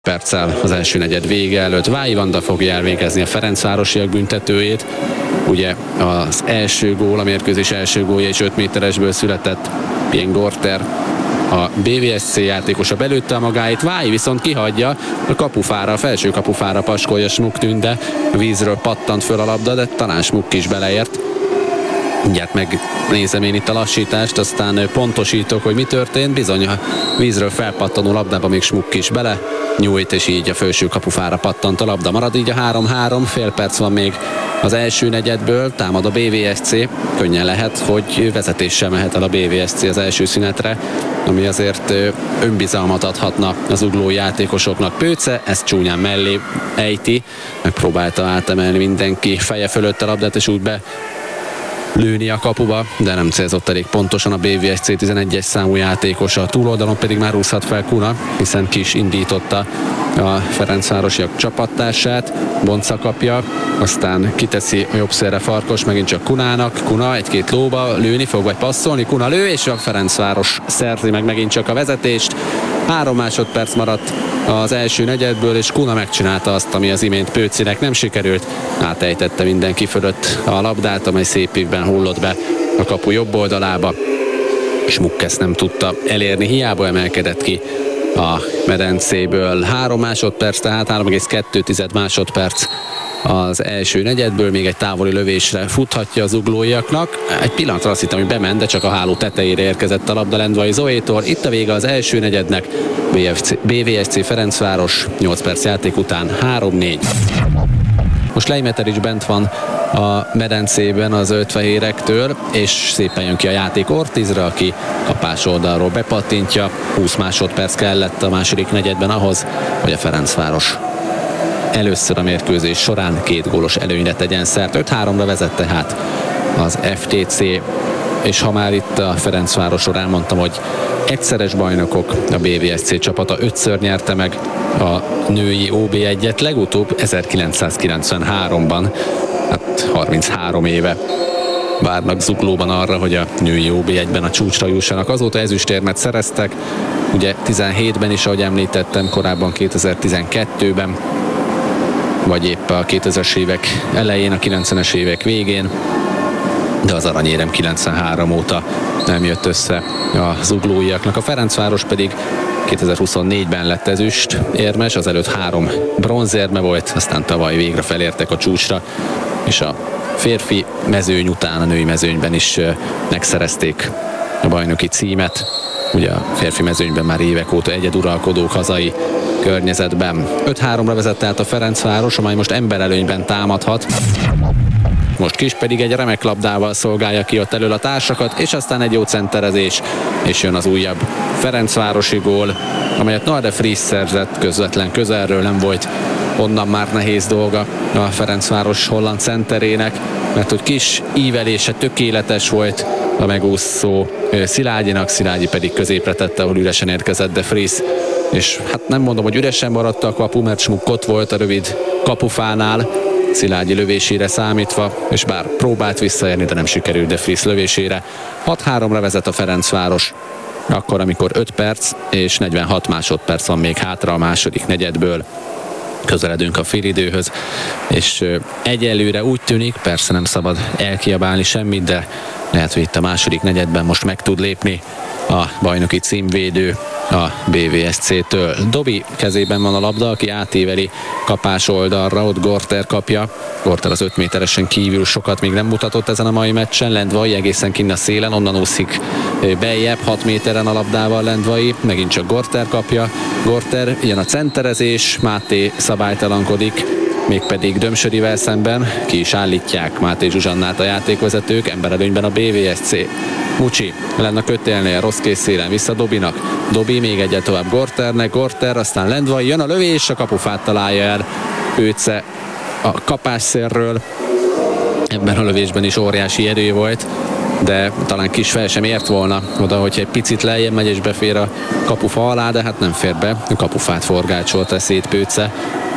perccel az első negyed vége előtt. Vályi Vanda fogja elvégezni a Ferencvárosiak büntetőjét. Ugye az első gól, a mérkőzés első gólja is 5 méteresből született. Bien Gorter, a BVSC játékosa belőtte a magáit, Vályi viszont kihagyja a kapufára, a felső kapufára paskolja Smuk Tünde. A vízről pattant föl a labda, de talán Smuk is beleért. Mindjárt megnézem én itt a lassítást, aztán pontosítok, hogy mi történt. Bizony a vízről felpattanó labdába még Smuk is bele nyújt, és így a felső kapufára pattant a labda. Marad így a 3-3, fél perc van még az első negyedből, támad a BVSC. Könnyen lehet, hogy vezetéssel mehet el a BVSC az első szünetre, ami azért önbizalmat adhatna az uglói játékosoknak. Pőce ezt csúnyán mellé ejti, megpróbálta átemelni mindenki feje fölött a labdát, és úgy be lőni a kapuba, de nem célzott elég pontosan a BVSC 11-es számú játékosa. A túloldalon pedig már úszhat fel Kuna, hiszen ki is indította a Ferencvárosiak csapattársát. Bonca kapja, aztán kiteszi a jobb szélre Farkas, megint csak Kunának. Kuna egy-két lóba lőni fog, vagy passzolni. Kuna lő, és a Ferencváros szerzi meg megint csak a vezetést. 3 másodperc maradt az első negyedből, és Kuna megcsinálta azt, ami az imént Pőcinek nem sikerült. Átejtette mindenki fölött a labdát, amely szép évben hullott be a kapu jobb oldalába. Smuk ezt nem tudta elérni, hiába emelkedett ki a medencéből. 3 másodperc, tehát 3,2 másodperc az első negyedből, még egy távoli lövésre futhatja az uglóiaknak. Egy pillanatra azt hittem, hogy bement, de csak a háló tetejére érkezett a labda Lendvai Zoétól. Itt a vége az első negyednek. BVSC Ferencváros 8 perc játék után 3-4. Most Lejmeterics bent van a medencében az zöldfehérektől, és szépen jön ki a játék Ortizra, aki kapás oldalról bepattintja. 20 másodperc kellett a második negyedben ahhoz, hogy a Ferencváros először a mérkőzés során 2 gólos előnyre tegyen szert. 5-3-ra vezet tehát az FTC, és ha már itt a Ferencvárosról elmondtam, hogy egyszeres bajnokok, a BVSC csapata 5-ször nyerte meg a női OB1-et, legutóbb 1993-ban, hát 33 éve várnak Zuglóban arra, hogy a női OB1-ben a csúcsra jussanak. Azóta ezüstérmet szereztek, ugye 17-ben is, ahogy említettem, korábban 2012-ben, vagy épp a 2000-es évek elején, a 90-es évek végén, de az aranyérem 93 óta nem jött össze a zuglóiaknak. A Ferencváros pedig 2024-ben lett ezüst érmes, azelőtt 3 bronzérme volt, aztán tavaly végre felértek a csúcsra, és a férfi mezőny után a női mezőnyben is megszerezték a bajnoki címet. Ugye a férfi mezőnyben már évek óta egyeduralkodók hazai környezetben. 5-3-ra vezette át a Ferencváros, amely most emberelőnyben támadhat. Most Kis pedig egy remek labdával szolgálja ki ott elől a társakat, és aztán egy jó centerezés, és jön az újabb ferencvárosi gól, amelyet Noah Fries szerzett közvetlen közelről. Nem volt onnan már nehéz dolga a Ferencváros holland centerének, mert hogy Kis ívelése tökéletes volt a megúszó Szilágyinak, Szilágyi pedig középre tette, ahol üresen érkezett de Fries, és hát nem mondom, hogy üresen maradt a kapu, mert Smuk ott volt a rövid kapufánál, Szilágyi lövésére számítva, és bár próbált visszaérni, de nem sikerült de Fries lövésére. 6-3-ra vezet a Ferencváros, akkor, amikor 5 perc és 46 másodperc van még hátra a második negyedből. Közeledünk a félidőhöz, és egyelőre úgy tűnik, persze nem szabad elkiabálni semmit, de lehet, hogy itt a második negyedben most meg tud lépni a bajnoki címvédő a BVSC-től. Dobi kezében van a labda, aki átíveli kapás oldalra, ott Gorter kapja. Gorter az 5 méteresen kívül sokat még nem mutatott ezen a mai meccsen. Lendvai egészen kinn a szélen, onnan úszik beljebb 6 méteren a labdával Lendvai. Megint csak Gorter kapja. Gorter, ilyen a centerezés, Máté szabálytalankodik, mégpedig Dömsörivel szemben. Ki is állítják Máté Zsuzsannát a játékvezetők, emberelőnyben a BVSC. Mucsi lenne a kötélnél, rossz készszélen vissza Dobinak. Dobi még egyet tovább Gorternek, Gorter, aztán Lendvai, jön a lövés, a kapufát találja el Pőce a kapásszérről. Ebben a lövésben is óriási erő volt, de talán Kis fel sem ért volna oda, hogyha egy picit lejjebb megy és befér a kapufa alá, de hát nem fér be. A kapufát forgácsolta szét Pőce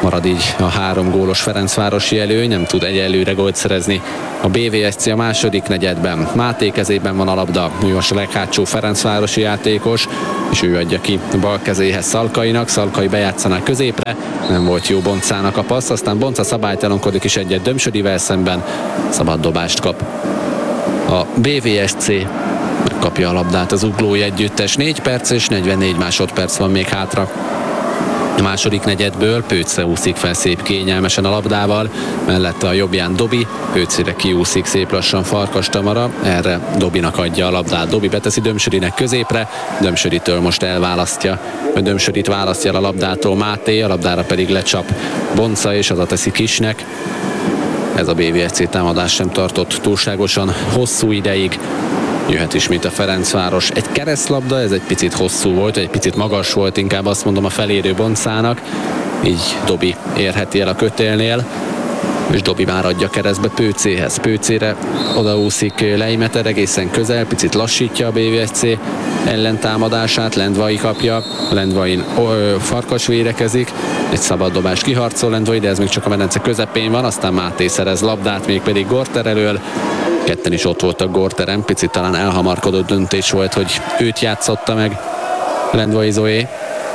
Marad így a 3 gólos ferencvárosi előny, nem tud egyelőre gólt szerezni a BVSC a második negyedben. Máté kezében van a labda, ő most a leghátsó ferencvárosi játékos, és ő adja ki a bal kezéhez Szalkainak. Szalkai bejátszanak középre, nem volt jó Boncának a passz, aztán Bonca szabálytalankodik is egyet Dömsödivel szemben, szabad dobást kap. A BVSC megkapja a labdát az Zuglói együttes. 4 perc és 44 másodperc van még hátra. A második negyedből Pőce úszik fel szép kényelmesen a labdával, mellette a jobbján Dobi, Pőcére kiúszik szép lassan Farkas Tamara, erre Dobinak adja a labdát. Dobi beteszi Dömsödinek középre, Dömsöditől most elválasztja, Dömsödit választja el a labdától Máté, a labdára pedig lecsap Bonca, és oda teszi Kisnek. Ez a BVSC támadás sem tartott túlságosan hosszú ideig. Jöhet ismét a Ferencváros. Egy keresztlabda, ez egy picit hosszú volt, egy picit magas volt, inkább azt mondom a felérő Boncának. Így Dobi érheti el a kötélnél, és Dobi már adja keresztbe Pőcéhez. Pőcére odaúszik Leimeter egészen közel, picit lassítja a BVSC ellentámadását, Lendvai kapja, Lendvain Farkas védekezik, egy szabad dobás kiharcol Lendvai, de ez még csak a medence közepén van, aztán Máté szerez labdát, még pedig Gorter elől. Ketten is ott voltak Gorteren, picit talán elhamarkodott döntés volt, hogy őt játszotta meg Lendvai Zoé.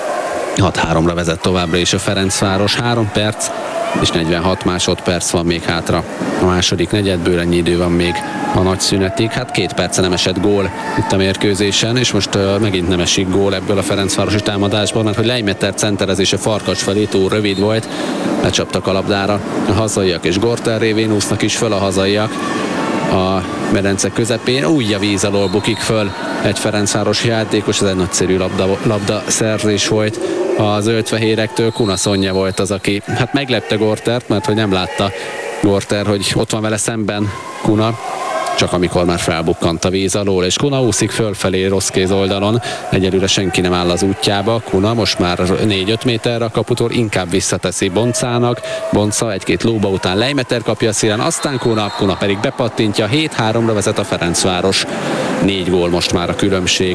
6-3-ra vezet továbbra is a Ferencváros, 3 perc és 46 másodperc van még hátra. A második negyedből ennyi idő van még a nagy szünetig. Hát 2 perce nem esett gól itt a mérkőzésen, és most megint nem esik gól ebből a ferencvárosi támadásból, mert hogy Leimeter centerezése Farkas felé túl rövid volt, lecsaptak a labdára a hazaiak, és Gorter révén úsznak is föl a hazaiak a medence közepén. Úgy a víz alól bukik föl egy ferencvárosi játékos, ez egy nagyszerű labda szerzés volt a zöldfehérektől. Kuna Szonya volt az, aki hát meglepte Gortert, mert hogy nem látta Gorter, hogy ott van vele szemben Kuna, csak amikor már felbukkant a víz alól, és Kuna úszik fölfelé rossz kéz oldalon, egyelőre senki nem áll az útjába. Kuna most már 4-5 méterre a kaputól, inkább visszateszi Boncának, Bonca egy-két lóba után Leimeter kapja a szílen, aztán Kuna pedig bepattintja. 7-3-ra vezet a Ferencváros, 4 gól most már a különbség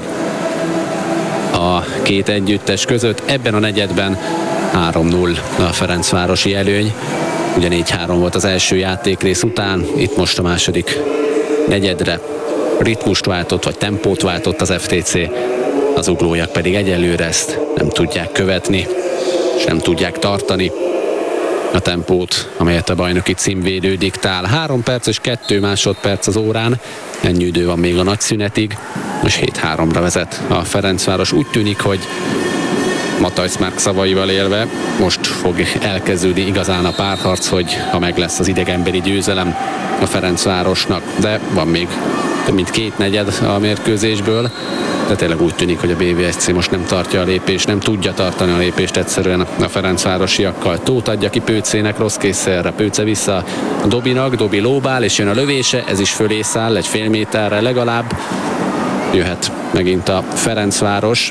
a két együttes között. Ebben a negyedben 3-0 a ferencvárosi előny, ugye 4-3 volt az első játékrész után, itt most a második negyedre ritmust váltott, vagy tempót váltott az FTC, az uglóiak pedig egyelőre ezt nem tudják követni, és nem tudják tartani a tempót, amelyet a bajnoki címvédő diktál. 3 perc és 2 másodperc az órán, ennyi idő van még a nagy szünetig, és 7-3-ra vezet a Ferencváros. Úgy tűnik, hogy Matthijs Márk szavaival élve most fog elkezdődni igazán a párharc, hogy ha meg lesz az idegenbeli győzelem a Ferencvárosnak, de van még több mint 2 negyed a mérkőzésből, de tényleg úgy tűnik, hogy a BVSC most nem tartja a lépést, nem tudja tartani a lépést egyszerűen a ferencvárosiakkal. Tóth adja ki Pőcének rossz készszerre, Pőce vissza a Dobinak, Dobi lóbál, és jön a lövése, ez is fölé száll, egy fél méterre legalább. Jöhet megint a Ferencváros.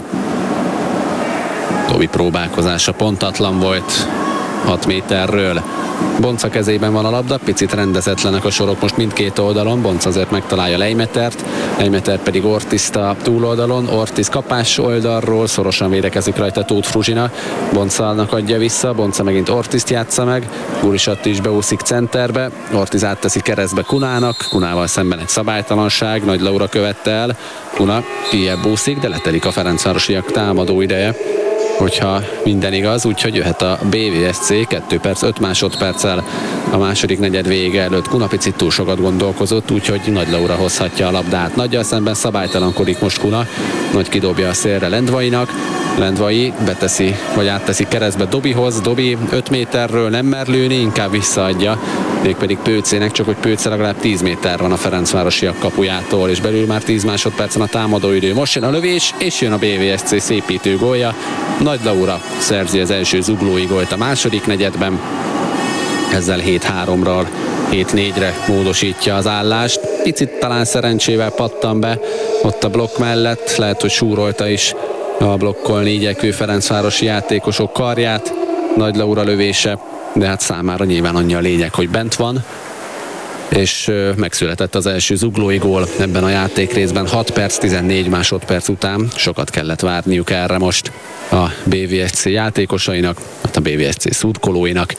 Dobi próbálkozása pontatlan volt 6 méterről. Bonca kezében van a labda, picit rendezetlenek a sorok most mindkét oldalon. Bonca azért megtalálja Leimetert, Leimeter pedig Ortiszt a túloldalon. Ortiz kapás oldalról, szorosan védekezik rajta Tóth Fruzsina. Bonca-nak adja vissza, Bonca megint Ortiszt játsza meg. Gurisatti is beúszik centerbe, Ortiz átteszi keresztbe Kunának, Kunával szemben egy szabálytalanság, Nagy Laura követte el. Kuna kijebb úszik, de letelik a ferencvárosiak támadó ideje, hogyha minden igaz, úgyhogy jöhet a BVSC 2 perc 5 másodperccel a második negyed vége előtt. Kuna picit túl sokat gondolkozott, úgyhogy Nagy Laura hozhatja a labdát. Nagyjal szemben szabálytalankodik most Kuna, Nagy kidobja a szélre Lendvainak, Lendvai beteszi, vagy átteszi keresztbe Dobihoz, Dobi 5 méterről nem mer lőni, inkább visszaadja, mégpedig Pőcének, csak hogy Pőce legalább 10 méter van a ferencvárosiak kapujától, és belül már 10 másodpercen a támadóidő. Most jön a lövés, és jön a BVSC szépítő gólja. Nagy Laura szerzi az első zuglói gólt a második negyedben, ezzel 7-3-ral 7-4-re módosítja az állást. Picit talán szerencsével pattan be ott a blokk mellett, lehet, hogy súrolta is a blokkolni igyekvő ferencvárosi játékosok karját. Nagy Laura lövése, de hát számára nyilván annyi a lényeg, hogy bent van, és megszületett az első zuglói gól ebben a játékrészben 6 perc 14 másodperc után. Sokat kellett várniuk erre most a BVSC játékosainak, a BVSC szurkolóinak,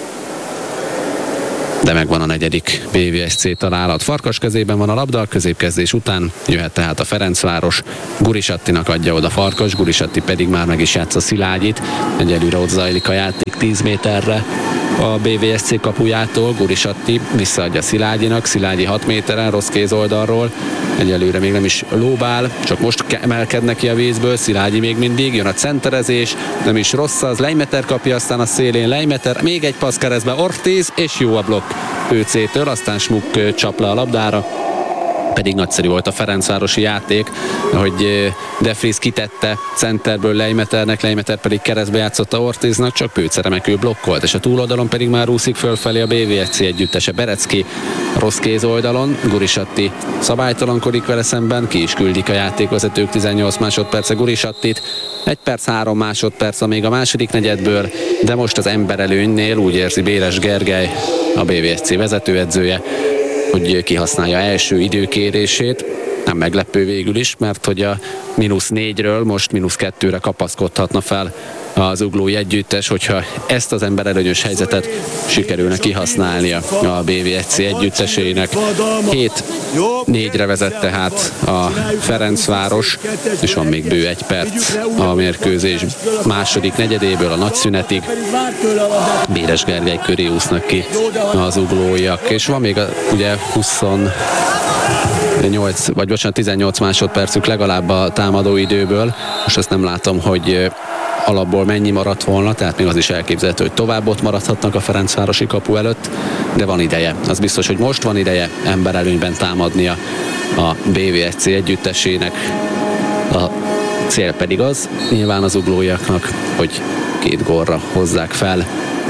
de megvan a negyedik BVSC találat. Farkas kezében van a labda, a középkezdés után jöhet tehát a Ferencváros. Gurisattinak adja oda Farkas, Gurisatti pedig már meg is játsza Szilágyit. Egyelőre ott zajlik a játék 10 méterre a BVSC kapujától. Gurisatti visszaadja Szilágyinak, Szilágyi 6 méteren, rossz kéz oldalról. Egyelőre még nem is lóbál, csak most emelkednek ki a vízből. Szilágyi még mindig, jön a centerezés, nem is rossz az, Leimeter kapja, aztán a szélén Leimeter, még egy passz keresztbe Ortiz, és jó a blokk Pőcétől, aztán Smuk csap le a labdára. Pedig nagyszerű volt a ferencvárosi játék, hogy De Vries kitette centerből Leimeternek, Leimeter pedig keresztbe játszotta Ortiznak, csak Pőce remekül blokkolt, és a túloldalon pedig már úszik fölfelé a BVSC együttese. Berecki rossz kéz oldalon, Gurisatti szabálytalankodik vele szemben, ki is küldik a játékvezetők 18 másodperce Gurisattit. 1 perc 3 másodperc még a második negyedből, de most az emberelőnynél úgy érzi Béres Gergely, a BVSC vezetőedzője, hogy kihasználja első időkérését. Nem meglepő végül is, mert hogy a -4-ről most -2-re kapaszkodhatna fel az zuglói együttes, hogyha ezt az emberelőnyös helyzetet sikerülne kihasználnia a BVSC együttesének. 7-4-re vezet tehát a Ferencváros, és van még bő 1 perc a mérkőzés második negyedéből a nagyszünetig. Béres Gergely köré úsznak ki az zuglóiak, és van még ugye 18 másodpercük legalább a támadó időből. Most azt nem látom, hogy alapból mennyi maradt volna, tehát még az is elképzelhető, hogy tovább ott maradhatnak a ferencvárosi kapu előtt, de van ideje. Az biztos, hogy most van ideje emberelőnyben támadnia a BVSC együttesének. A cél pedig az, nyilván az zuglóiaknak, hogy 2 gólra hozzák fel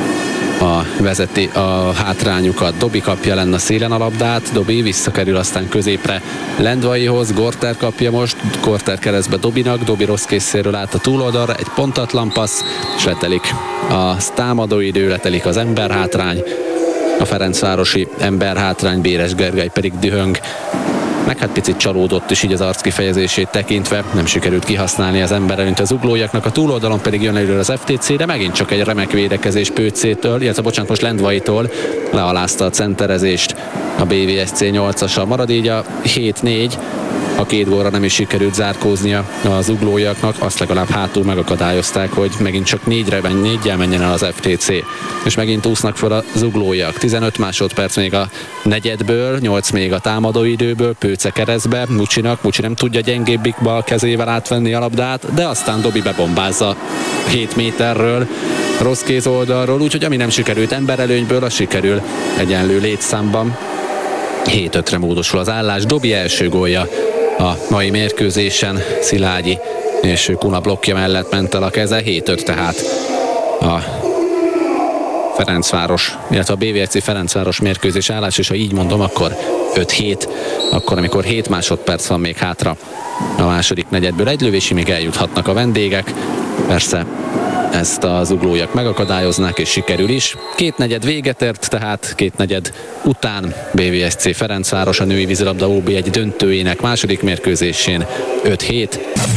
a hátrányukat. Dobi kapja lenne a szélen a labdát, Dobi visszakerül aztán középre Lendvaihoz, Gorter kapja most, Gorter keresztbe Dobinak, Dobi rossz készszéről át a túloldalra, egy pontatlan passz, és letelik a támadóidő, letelik az emberhátrány, a ferencvárosi emberhátrány, Béres Gergely pedig dühöng, meg hát picit csalódott is így az arckifejezését tekintve, nem sikerült kihasználni az emberelőnyt az zuglóiaknak, a túloldalon pedig jön előre az FTC, de megint csak egy remek védekezés Pőcétől, illetve bocsánat, most Lendvaitól lealázta a centerezést a BVSC 8-asal, marad így a 7-4, a 2 gólra nem is sikerült zárkóznia az zuglóiaknak, azt legalább hátul megakadályozták, hogy megint csak 4-jel menjen el az FTC, és megint úsznak fel a zuglóiak. 15 másodperc még a negyedből, 8 még a támadóidőből, Pőce keresztbe, Mucsi nem tudja gyengébbik bal kezével átvenni a labdát, de aztán Dobi bebombázza 7 méterről, rossz kéz oldalról, úgyhogy ami nem sikerült emberelőnyből, az sikerül egyenlő létszámban. 7-5-re módosul az állás, Dobi első gólja a mai mérkőzésen, Szilágyi és Kuna blokkja mellett ment el a keze, 7-5 tehát a Ferencváros, illetve a BVSC Ferencváros mérkőzés állás, és ha így mondom, akkor 5-7, akkor amikor 7 másodperc van még hátra a második negyedből, egy lövésig még eljuthatnak a vendégek, persze ezt az zuglóiak megakadályoznák, és sikerül is. 2 negyed véget ért, tehát 2 negyed után BVSC Ferencváros a női vízilabda OB1 döntőjének második mérkőzésén 5-7.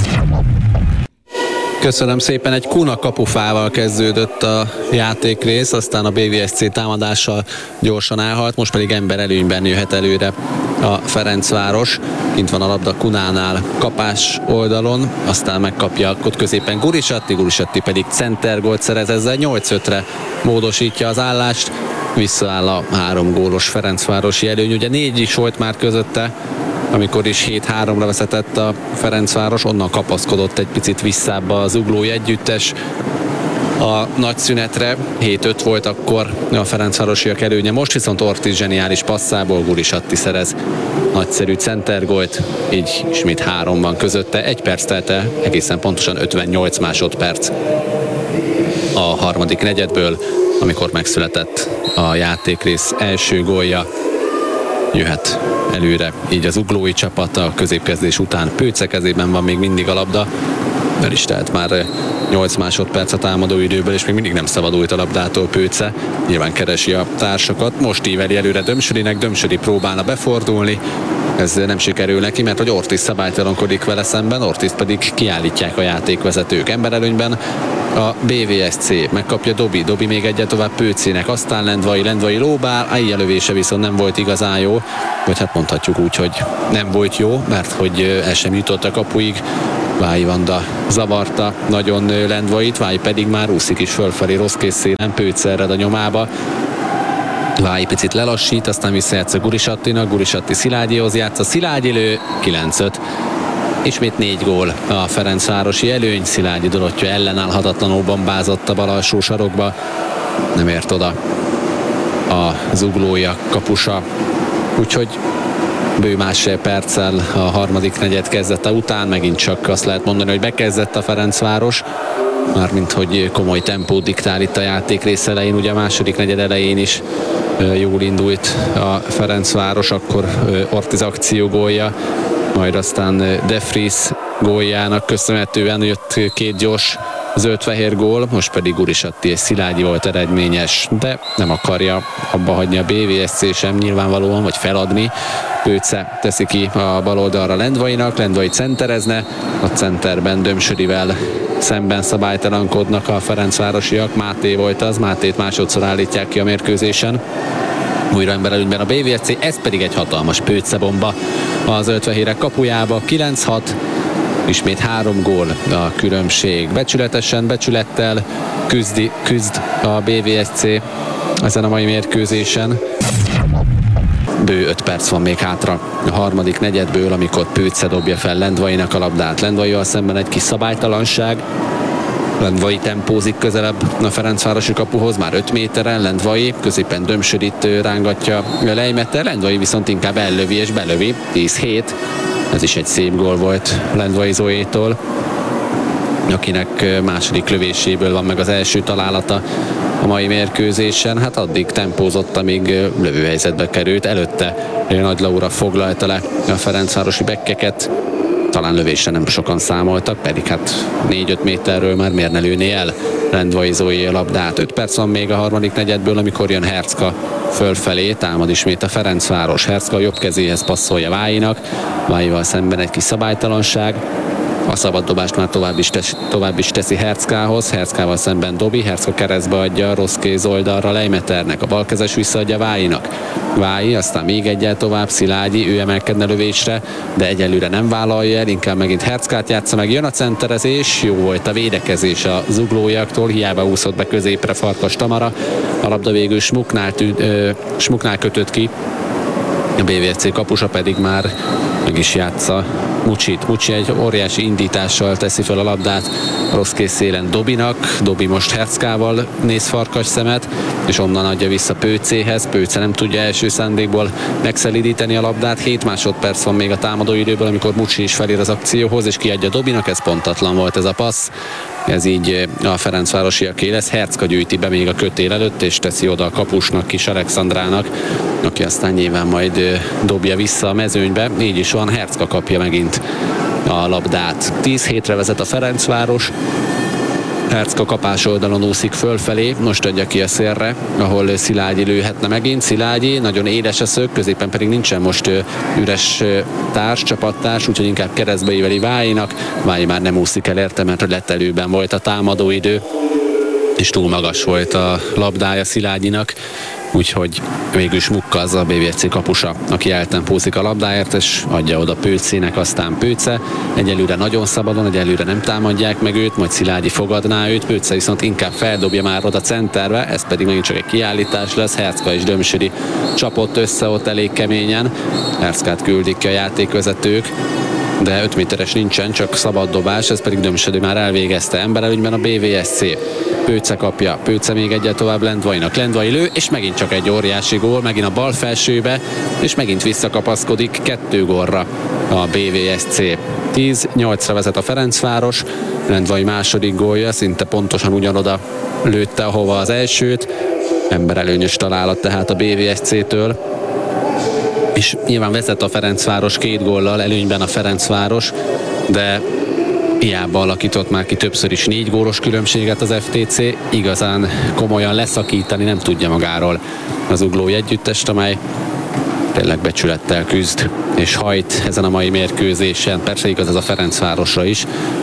Köszönöm szépen, egy Kuna kapufával kezdődött a játékrész, aztán a BVSC támadással gyorsan elhalt, most pedig emberelőnyben jöhet előre a Ferencváros. Kint van a labda Kunánál kapás oldalon, aztán megkapja ott középen Gurisatti pedig centergólt szerez, ezzel 8-5-re módosítja az állást, visszaáll a 3 gólos ferencvárosi előny, ugye 4 is volt már közötte, amikor is 7-3-ra vezetett a Ferencváros, onnan kapaszkodott egy picit visszább az zuglói együttes a nagy szünetre, 7-5 volt akkor a ferencvárosiak előnye, most viszont Ortiz zseniális passzából Gurisatti szerez nagyszerű centergólt, így ismét 3 van közötte, 1 perc telte, egészen pontosan 58 másodperc a harmadik negyedből, amikor megszületett a játékrész első gólja. Jöhet előre így az zuglói csapat a középkezdés után, Pőce kezében van még mindig a labda, El is telt már 8 másodperc a támadó időből, és még mindig nem szabadult a labdától Pőce. Nyilván keresi a társakat. Most íveli előre Dömsödinek, Dömsödi próbálna befordulni. Ez nem sikerül neki, mert hogy Ortiz szabálytalankodik vele szemben, Ortiz pedig kiállítják a játékvezetők. Emberelőnyben a BVSC, megkapja Dobi még egyet tovább Pőcének, aztán Lendvai lóbál, Aija lövése viszont nem volt igazán jó, vagy hát mondhatjuk úgy, hogy nem volt jó, mert hogy el sem jutott a kapuig. Vályi Vanda zavarta nagyon Lendvait, Vályi pedig már úszik is fölfelé rossz készszélen, Pőce ered a nyomába. Vályi picit lelassít, aztán visszajátsz Gurisattinak, Gurisatti Szilágyihoz játsza, Szilágyi lő, 9-5. Ismét 4 gól a ferencvárosi előny, Szilágyi Dorottya ellenállhatatlanul bombázott a bal alsó sarokba, nem ért oda a zuglója kapusa, úgyhogy bő másfél perccel a harmadik negyed kezdete után megint csak azt lehet mondani, hogy bekezdett a Ferencváros, mármint hogy komoly tempót diktál itt a játék rész elején, ugye a második negyed elején is jól indult a Ferencváros, akkor Ortiz akció gólja, majd aztán De Vries góljának köszönhetően jött 2 gyors zöld-fehér gól, most pedig Gurisatti és Szilágyi volt eredményes, de nem akarja abba hagyni a BVSC sem nyilvánvalóan, vagy feladni. Pőce teszi ki a bal oldalra Lendvainak, Lendvai centerezne, a centerben Dömsödivel szemben szabálytalankodnak a ferencvárosiak, Máté volt az, Mátét másodszor állítják ki a mérkőzésen. Újra emberelőnyben a BVSC, ez pedig egy hatalmas Pőce-bomba a zöld-fehérek kapujába, 9-6, ismét 3 gól a különbség. Becsülettel küzd a BVSC ezen a mai mérkőzésen. Bő 5 perc van még hátra a harmadik negyedből, amikor Pőce dobja fel Lendvainak a labdát. Lendvaival szemben egy kis szabálytalanság. Lendvai tempózik közelebb a ferencvárosi kapuhoz, már 5 méteren, Lendvai középen Dömsödit rángatja Lejmete, Lendvai viszont inkább ellövi és belövi, 10-7. Ez is egy szép gól volt Lendvai Zoétól, akinek második lövéséből van meg az első találata a mai mérkőzésen. Hát addig tempózott, amíg lövőhelyzetbe került. Előtte Nagy Laura foglalta le a ferencvárosi bekkeket. Talán lövésre nem sokan számoltak, pedig hát 4-5 méterről már miért ne lőné el Lendvai Zoé a labdát. 5 perc van még a harmadik negyedből, amikor jön Hercka fölfelé, támad ismét a Ferencváros. Hercka a jobb kezéhez passzolja Vályinak, Vályival szemben egy kis szabálytalanság. A szabad dobást már tovább is teszi Herckához, Herckával szemben Dobi, Hercka keresztbe adja rossz kéz oldalra Lejmeternek, a balkezes visszaadja Vályinak. Vályi, aztán még egyel tovább Szilágyi, ő emelkedne lövésre, de egyelőre nem vállalja el, inkább megint Herckát játsza meg, jön a centerezés, jó volt a védekezés a zuglóiaktól, hiába úszott be középre Farkas Tamara, a labda végül Smuknál kötött ki, a BVSC kapusa pedig már meg is játsza Mucsit. Mucsi egy óriási indítással teszi fel a labdát rossz készszélen Dobinak. Dobi most Herckával néz Farkas szemet, és onnan adja vissza Pőcéhez. Pőce nem tudja első szándékból megszelídíteni a labdát. 7 másodperc van még a támadó időből, amikor Mucsi is felér az akcióhoz, és kiadja Dobinak. Ez pontatlan volt ez a passz. Ez így a ferencvárosiaké lesz. Hercka gyűjti be még a kötél előtt, és teszi oda a kapusnak, Kis Alexandrának, aki aztán nyilván majd dobja vissza a mezőnybe. Így is van, Hercka kapja megint a labdát. 10-7-re vezet a Ferencváros. Hercka kapás oldalon úszik fölfelé, most adja ki a szélre, ahol Szilágyi lőhetne megint. Szilágyi, nagyon éles a szög, középen pedig nincsen most üres csapattárs, úgyhogy inkább keresztbe íveli Vályinak. Vályi már nem úszik el érte, mert letelőben volt a támadóidő, és túl magas volt a labdája Szilágyinak, úgyhogy végül Smukka az a BVSC kapusa, aki eltempózik a labdáért, és adja oda Pőcének, aztán Pőce. Egyelőre nagyon szabadon, egyelőre nem támadják meg őt, majd Szilágyi fogadná őt, Pőce viszont inkább feldobja már oda centerbe, ez pedig megint csak egy kiállítás lesz. Hercka és Dömsödi csapott össze ott elég keményen, Herckát küldik ki a játékvezetők, de 5 méteres nincsen, csak szabad dobás, ez pedig Dömsödi már elvégezte. Emberelőnyben a BVSC. Pőce kapja, Pőce még egyet tovább Lendvainak, Lendvai lő, és megint csak egy óriási gól, megint a bal felsőbe, és megint visszakapaszkodik 2 gólra a BVSC. 10-8-ra vezet a Ferencváros, Lendvai második gólja szinte pontosan ugyanoda lőtte, ahova az elsőt. Emberelőnyös találat tehát a BVSC-től, és nyilván vezet a Ferencváros 2 góllal, előnyben a Ferencváros, de hiába alakított már ki többször is 4 gólos különbséget az FTC, igazán komolyan leszakítani nem tudja magáról az Zuglói együttest, amely tényleg becsülettel küzd és hajt ezen a mai mérkőzésen. Persze igaz ez a Ferencvárosra is,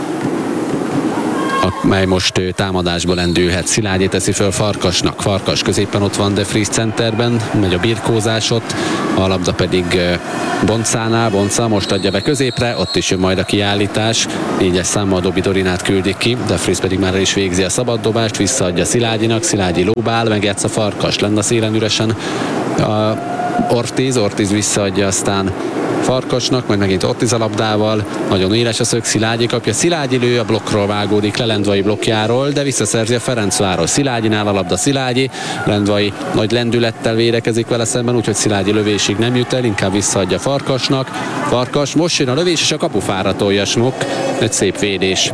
mely most támadásba lendülhet. Szilágyi teszi föl Farkasnak. Farkas középen ott van de Vries centerben, megy a birkózás ott, a labda pedig Boncánál. Bonca most adja be középre, ott is jön majd a kiállítás. 4-es számmal Dobi Dorinát küldik ki, de Vries pedig már el is végzi a szabaddobást, visszaadja Szilágyinak, Szilágyi lóbál, megjátsza Farkas, lenne a szélen üresen Ortiz visszaadja aztán Farkasnak, majd megint Ortiz a labdával, nagyon éles a szög, Szilágyi kapja, Szilágyi lő, a blokkról vágódik le Lendvai blokkjáról, de visszaszerzi a Ferencváros. Szilágyinál a labda Szilágyi, Lendvai nagy lendülettel védekezik vele szemben, úgyhogy Szilágyi lövésig nem jut el, inkább visszaadja Farkasnak. Farkas, most jön a lövés, és a kapufára tolja Smuk, egy szép védés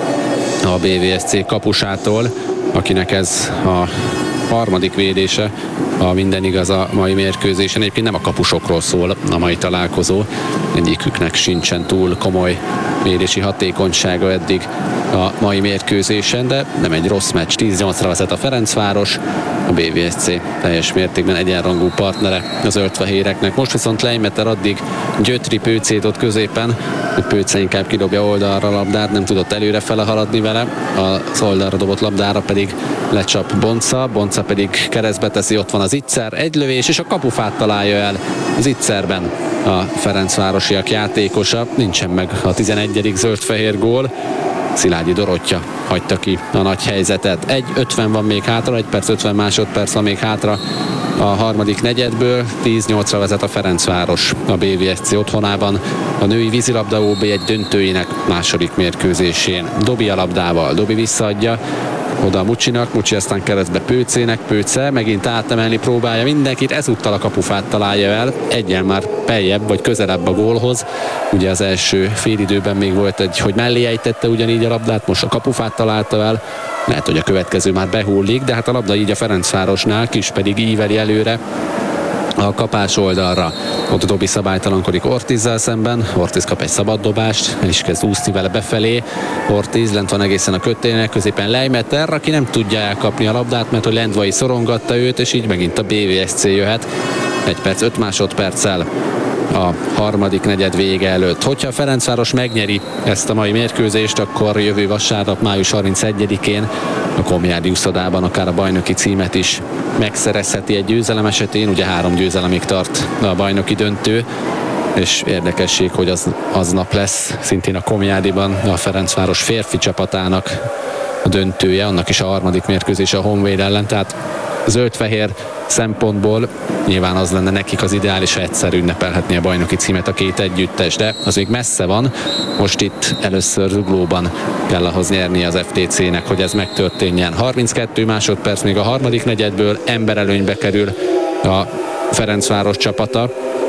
a BVSC kapusától, akinek ez a harmadik védése, a minden igaz a mai mérkőzésen. Egyébként nem a kapusokról szól a mai találkozó, egyiküknek sincsen túl komoly védési hatékonysága eddig a mai mérkőzésen, de nem egy rossz meccs. 10-8-ra vezet a Ferencváros, a BVSC teljes mértékben egyenrangú partnere az zöldfehéreknek. Most viszont Leimeter addig gyötri Pőcét ott középen, hogy Pőce inkább kidobja oldalra a labdát, nem tudott előre fele haladni vele, az oldalra dobott labdára pedig lecsap Bonca pedig keresztbe teszi, ott van az Itzer, egy lövés, és a kapufát találja el az Itzerben a ferencvárosiak játékosa, nincsen meg a 11. zöld-fehér gól. Szilágyi Dorottya hagyta ki a nagy helyzetet. 1:50 van még hátra, 1 perc 50 másodperc van még hátra a harmadik negyedből. 10-8-ra vezet a Ferencváros a BVSC otthonában a női vízilabda OB egy döntőjének második mérkőzésén. Dobi a labdával, Dobi visszaadja oda a Mucsinak, Mucsi aztán keresztbe Pőcének, Pőce megint átemelni próbálja mindenkit, ezúttal a kapufát találja el, egyen már beljebb vagy közelebb a gólhoz. Ugye az első félidőben még volt egy, hogy mellé ejtette ugyanígy a labdát, most a kapufát találta el, lehet, hogy a következő már behullik, de hát a labda így a Ferencvárosnál, Kis pedig íveli előre a kapás oldalra. Ott Dobi szabálytalankodik Ortizzal szemben, Ortiz kap egy szabad dobást, el is kezd úszni vele befelé, Ortiz lent van egészen a kötének, középen Leimeter, aki nem tudja elkapni a labdát, mert hogy Lendvai szorongatta őt, és így megint a BVSC jöhet 1 perc 5 másodperccel a harmadik negyed vége előtt. Hogyha a Ferencváros megnyeri ezt a mai mérkőzést, akkor jövő vasárnap, május 31-én a Komjádi úszodában akár a bajnoki címet is megszerezheti egy győzelem esetén. Ugye 3 győzelemig tart a bajnoki döntő, és érdekesség, hogy aznap lesz szintén a Komjádiban a Ferencváros férfi csapatának a döntője, annak is a harmadik mérkőzés a Honvéd ellen, tehát zöld-fehér szempontból nyilván az lenne nekik az ideális, ha egyszer ünnepelhetné a bajnoki címet a két együttes, de az még messze van. Most itt először Zuglóban kell ahhoz nyerni az FTC-nek, hogy ez megtörténjen. 32 másodperc még a harmadik negyedből, emberelőnybe kerül a Ferencváros csapata,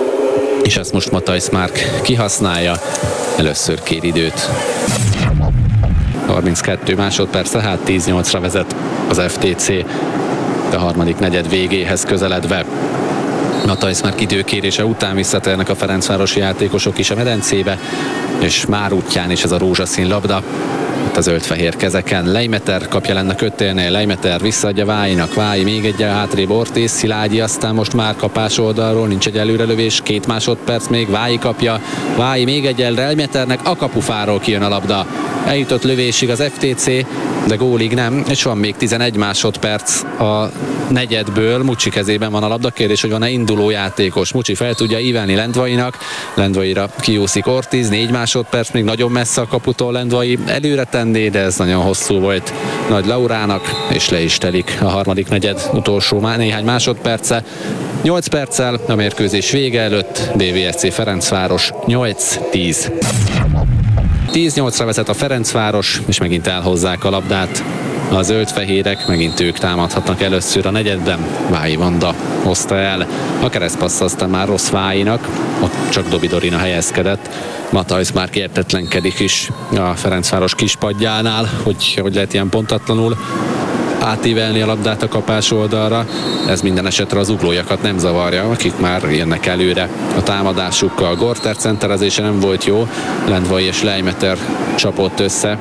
és ezt most Matthijs Márk kihasználja, először kér időt. 32 másodperc, tehát 10-8-ra vezet az FTC a harmadik negyed végéhez közeledve. Matthijs Márk időkérése után visszatérnek a ferencvárosi játékosok is a medencébe, és már útján is ez a rózsaszín labda. Itt a zöld-fehér kezeken. Leimeter kapja lenne kötélnél, Leimeter visszaadja Váinak, Vái még egyel hátrébb Ortiz, Szilágyi aztán most már kapás oldalról, nincs egy előrelövés, 2 másodperc még, Vái kapja, Vái még egyel Leimeternek, a kapufáról kijön a labda. Eljutott lövésig az FTC, de gólig nem, és van még 11 másodperc a negyedből. Mucsi kezében van a labda, kérdés, hogy van-e induló játékos. Mucsi fel tudja ívelni Lendvainak, Lendvaira kiúszik Ortiz, 4 másodperc, még nagyon messze a kaputól Lendvai előre tenné, de ez nagyon hosszú volt Nagy Laurának, és le is telik a harmadik negyed utolsó néhány másodperce. 8 perccel a mérkőzés vége előtt, BVSC Ferencváros 8-10. 10-8-ra vezet a Ferencváros, és megint elhozzák a labdát a zöld-fehérek, megint ők támadhatnak először a negyedben. Vái Vanda hozta el a keresztpassz, aztán már rossz Váinak, ott csak Dobi Dorina helyezkedett. Matthijs már értetlenkedik is a Ferencváros kispadjánál, hogy lehet ilyen pontatlanul átívelni a labdát a kapás oldalra. Ez minden esetre az uglójakat nem zavarja, akik már jönnek előre a támadásukkal. Gorter centerezése nem volt jó, Lendvai és Leimeter csapott össze.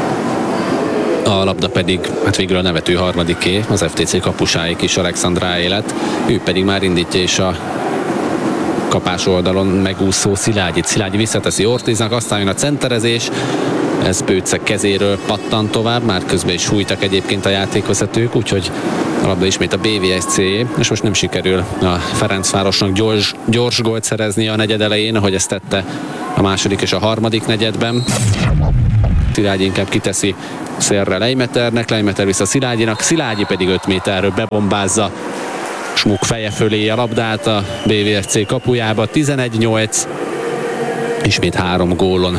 A labda pedig végül a nevető harmadiké, az FTC kapusáé is Alexandráé lett. Ő pedig már indítja és a kapás oldalon megúszó Szilágyit. Szilágyi visszateszi Ortiznak, aztán jön a centerezés. Ez Pőce kezéről pattan tovább, már közben is sújtak egyébként a játékvezetők, úgyhogy a labda ismét a BVSC, és most nem sikerül a Ferencvárosnak gyors gólt szerezni a negyed elején, ahogy ezt tette a második és a harmadik negyedben. Szilágyi inkább kiteszi szélre Leimeternek, Leimeter vissza Szilágyinak, Szilágyi pedig 5 méterről bebombázza Smuk feje fölé a labdát a BVSC kapujába. 11-8, ismét 3 gól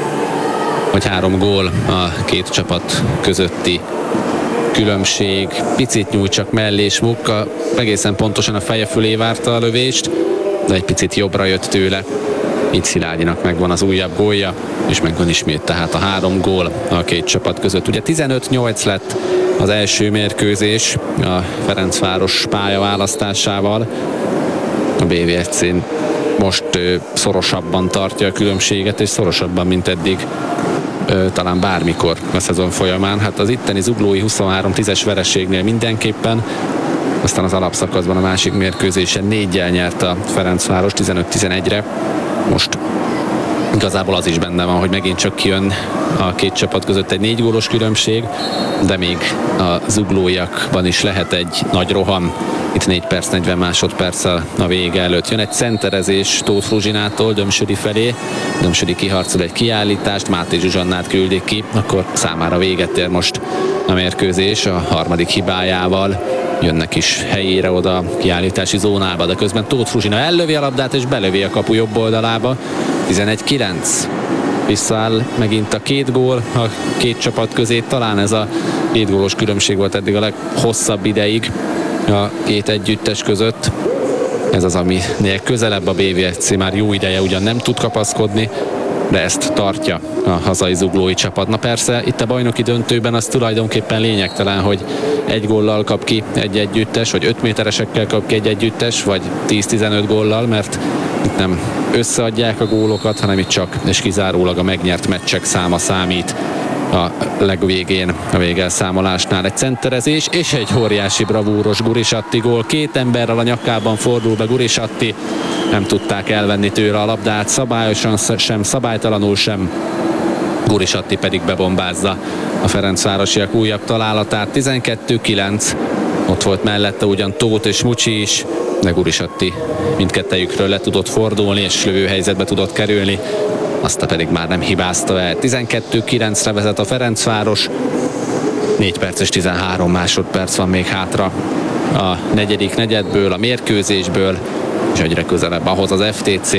a két csapat közötti különbség. Picit nyújt csak mellé Smuk, egészen pontosan a feje fölé várta a lövést, de egy picit jobbra jött tőle. Így Szilágyinak megvan az újabb gólja, és megvan ismét tehát a 3 gól a két csapat között. Ugye 15-8 lett az első mérkőzés a Ferencváros pályaválasztásával. A BVSC most szorosabban tartja a különbséget, és szorosabban, mint eddig talán bármikor a szezon folyamán. Hát az itteni zuglói 23-10-es vereségnél mindenképpen, aztán az alapszakaszban a másik mérkőzésen 4-jel nyert a Ferencváros 15-11-re. Most igazából az is benne van, hogy megint csak kijön a két csapat között egy 4 gólos különbség, de még a zuglóiakban is lehet egy nagy roham. Itt 4 perc, 40 másodperccel a vége előtt. Jön egy centerezés Tóth Fruzsinától Dömsödi felé. Dömsödi kiharcol egy kiállítást, Máté Zsuzsannát küldik ki, akkor számára véget ér most a mérkőzés a harmadik hibájával. Jönnek is helyére oda a kiállítási zónába, de közben Tóth Fruzsina ellövi a labdát és belövi a kapu jobb oldalába. 11-9. Visszaáll megint a 2 gól a két csapat közé. Talán ez a 2 gólos különbség volt eddig a leghosszabb ideig a két együttes között. Ez az, aminél közelebb a BVSC már jó ideje ugyan nem tud kapaszkodni, de ezt tartja a hazai zuglói csapat. Na persze, itt a bajnoki döntőben az tulajdonképpen lényegtelen, hogy 1 góllal kap ki egy együttes, vagy 5 méteresekkel kap ki egy együttes, vagy 10-15 góllal, mert itt nem összeadják a gólokat, hanem itt csak és kizárólag a megnyert meccsek száma számít a legvégén, a végelszámolásnál. Egy centerezés és egy óriási bravúros Gurisatti gól. 2 emberrel a nyakában fordul be Gurisatti, nem tudták elvenni tőle a labdát, szabályosan sem, szabálytalanul sem. Gurisatti pedig bebombázza a ferencvárosiak újabb találatát. 12-9, ott volt mellette ugyan Tóth és Mucsi is, de Gurisatti mindkettejükről le tudott fordulni, és lövőhelyzetbe tudott kerülni, azt pedig már nem hibázta el. 12-9-re vezet a Ferencváros, 4 perc és 13 másodperc van még hátra a negyedik negyedből, a mérkőzésből, és egyre közelebb ahhoz az FTC,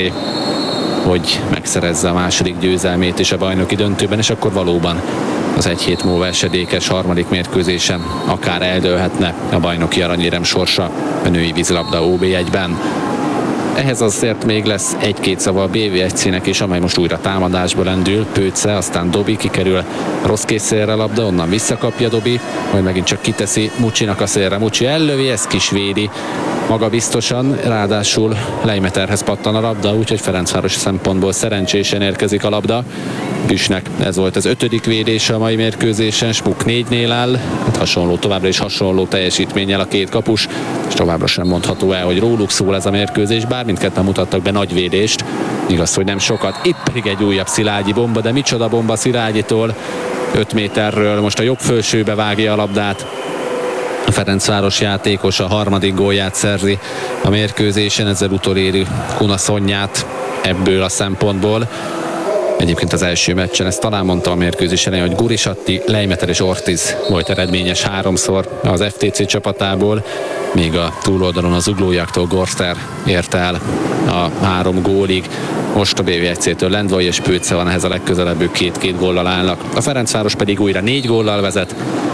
hogy megszerezze a második győzelmét is a bajnoki döntőben, és akkor valóban az 1 hét múlva esedékes harmadik mérkőzésen akár eldőlhetne a bajnoki aranyérem sorsa a női vízilabda OB1-ben. Ehhez azért még lesz 1-2 szava a BVSC-nek is, amely most újra támadásba lendül. Pőce, aztán Dobi kikerül rossz készszélre a labda, onnan visszakapja Dobi, majd megint csak kiteszi Mucsinak a szélre. Mucsi ellövi, ezt kisvédi magabiztosan, ráadásul Leimeterhez pattan a labda, úgyhogy Ferencváros szempontból szerencsésen érkezik a labda. Püsnek ez volt az 5. védése a mai mérkőzésen, Smuk 4-nél áll, hasonló, továbbra is hasonló teljesítménnyel a két kapus, és továbbra sem mondható el, hogy róluk szól ez a mérkőzés, bár mindketten mutattak be nagy védést, igaz, hogy nem sokat. Itt pedig egy újabb Szilágyi bomba, de micsoda bomba Szilágyitól, 5 méterről most a jobb fölsőbe vágja a labdát. A Ferencváros játékos a harmadik gólját szerzi a mérkőzésen, ezzel utoléri Kuna Szonyát ebből a szempontból. Egyébként az első meccsen, ezt talán mondta a mérkőzés elején, hogy Gurisatti, Leimeter és Ortiz volt eredményes 3-szor az FTC csapatából, míg a túloldalon az zuglóiaktól Gorter érte el a 3 gólig. Most a BVSC-től Lendvai és Pőce van ehhez a legközelebb, ők 2-2 góllal állnak. A Ferencváros pedig újra 4 góllal vezet,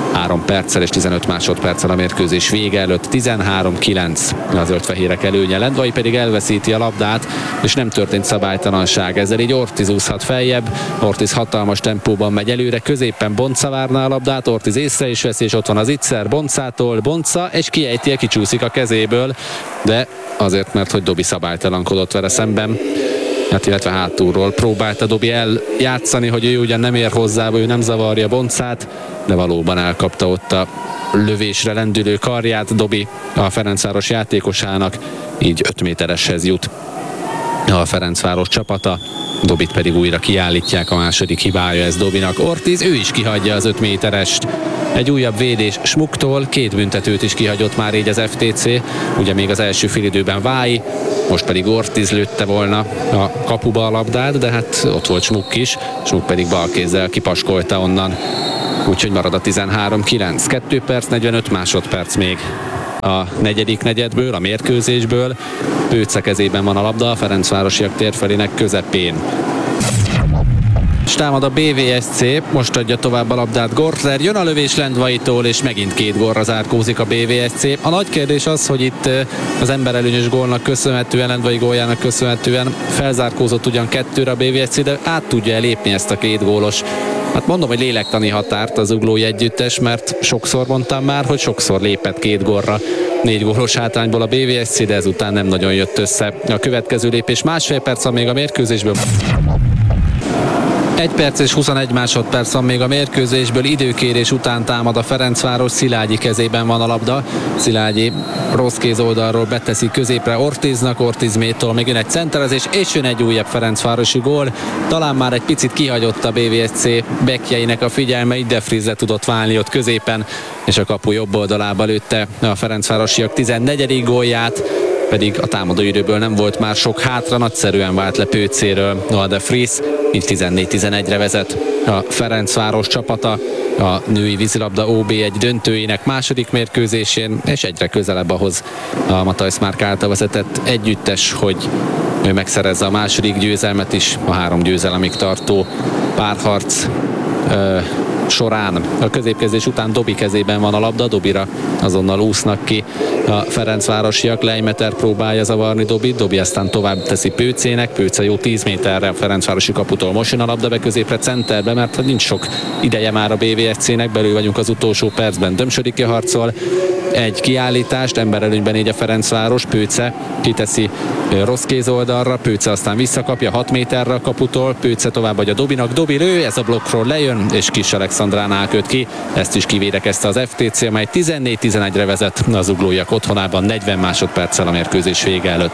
3 perccel és 15 másodperccel a mérkőzés vége előtt. 13-9 a zöldfehérek előnye. Lendvai pedig elveszíti a labdát, és nem történt szabálytalanság. Ezzel így Ortiz úszhat feljebb. Ortiz hatalmas tempóban megy előre, középen Bonca várná a labdát, Ortiz észre is veszi, és ott van az Itzer Boncától, Bonca, és kiejti, kicsúszik a kezéből, de azért, mert hogy Dobi szabálytalankodott vele szemben. Hát, illetve hátulról próbálta Dobi eljátszani, hogy ő ugyan nem ér hozzá, ő nem zavarja Boncát, de valóban elkapta ott a lövésre lendülő karját Dobi a Ferencváros játékosának, így 5 métereshez jut a Ferencváros csapata. Dobit pedig újra kiállítják, a második hibája ez Dobinak. Ortiz, ő is kihagyja az 5 méterest. Egy újabb védés Smuktól, 2 büntetőt is kihagyott már így az FTC, ugye még az első félidőben Vái, most pedig Ortiz lőtte volna a kapuba a labdát, de hát ott volt Smuk is, Smuk pedig balkézzel kipaskolta onnan, úgyhogy marad a 13-9, 2 perc, 45 másodperc még a negyedik negyedből, a mérkőzésből. Pőce kezében van a labda, a Ferencvárosiak térfelének közepén. És támad a BVSC, most adja tovább a labdát Gortler, jön a lövés Lendvaitól, és megint 2 gólra zárkózik a BVSC. A nagy kérdés az, hogy itt az emberelőnyös gólnak köszönhetően, Lendvai góljának köszönhetően felzárkózott ugyan 2-re a BVSC, de át tudja lépni ezt a 2 gólos, hát mondom, hogy lélektani határt az Zuglói együttes, mert sokszor mondtam már, hogy sokszor lépett 2 gólra 4 gólos hátrányból a BVSC, de ezután nem nagyon jött össze. A következő lépés, másfél perc van még a mérkőzésből. 1 perc és 21 másodperc van még a mérkőzésből, időkérés után támad a Ferencváros, Szilágyi kezében van a labda. Szilágyi rossz kéz oldalról beteszi középre Ortiznak, Ortiz métől még jön egy centerezés, és jön egy újabb ferencvárosi gól. Talán már egy picit kihagyott a BVSC bekkjeinek a figyelme, de Frizle tudott válni ott középen, és a kapu jobb oldalába lőtte a ferencvárosiak 14. gólját, pedig a támadóidőből nem volt már sok hátra, nagyszerűen vált le Pőcéről Noah de Vries, így 14-11-re vezet a Ferencváros csapata a női vízilabda OB1 döntőjének második mérkőzésén, és egyre közelebb ahhoz a Matajsz Márk által vezetett együttes, hogy ő megszerezze a második győzelmet is a 3 győzelemig tartó párharc során. A középkezdés után Dobi kezében van a labda, Dobira azonnal úsznak ki a ferencvárosiak, Leimeter próbálja zavarni Dobit, Dobi aztán tovább teszi Pőcének, Pőce jó 10 méterre a ferencvárosi kaputól, most jön a labda be középre centerbe, mert nincs sok ideje már a BVSC-nek, belül vagyunk az utolsó percben, Dömsödike harcol, egy kiállítást, emberelőnyben így a Ferencváros, Pőce kiteszi rossz kéz oldalra, Pőce aztán visszakapja 6 méterre a kaputól, Pőce továbbadja Dobinak, Dobi lő, ez a blokkról lejön, és Kis Alexandránál köt ki, ezt is kivédekezte az FTC, amely 14-11-re vezet az zuglóiak otthonában 40 másodperccel a mérkőzés vége előtt.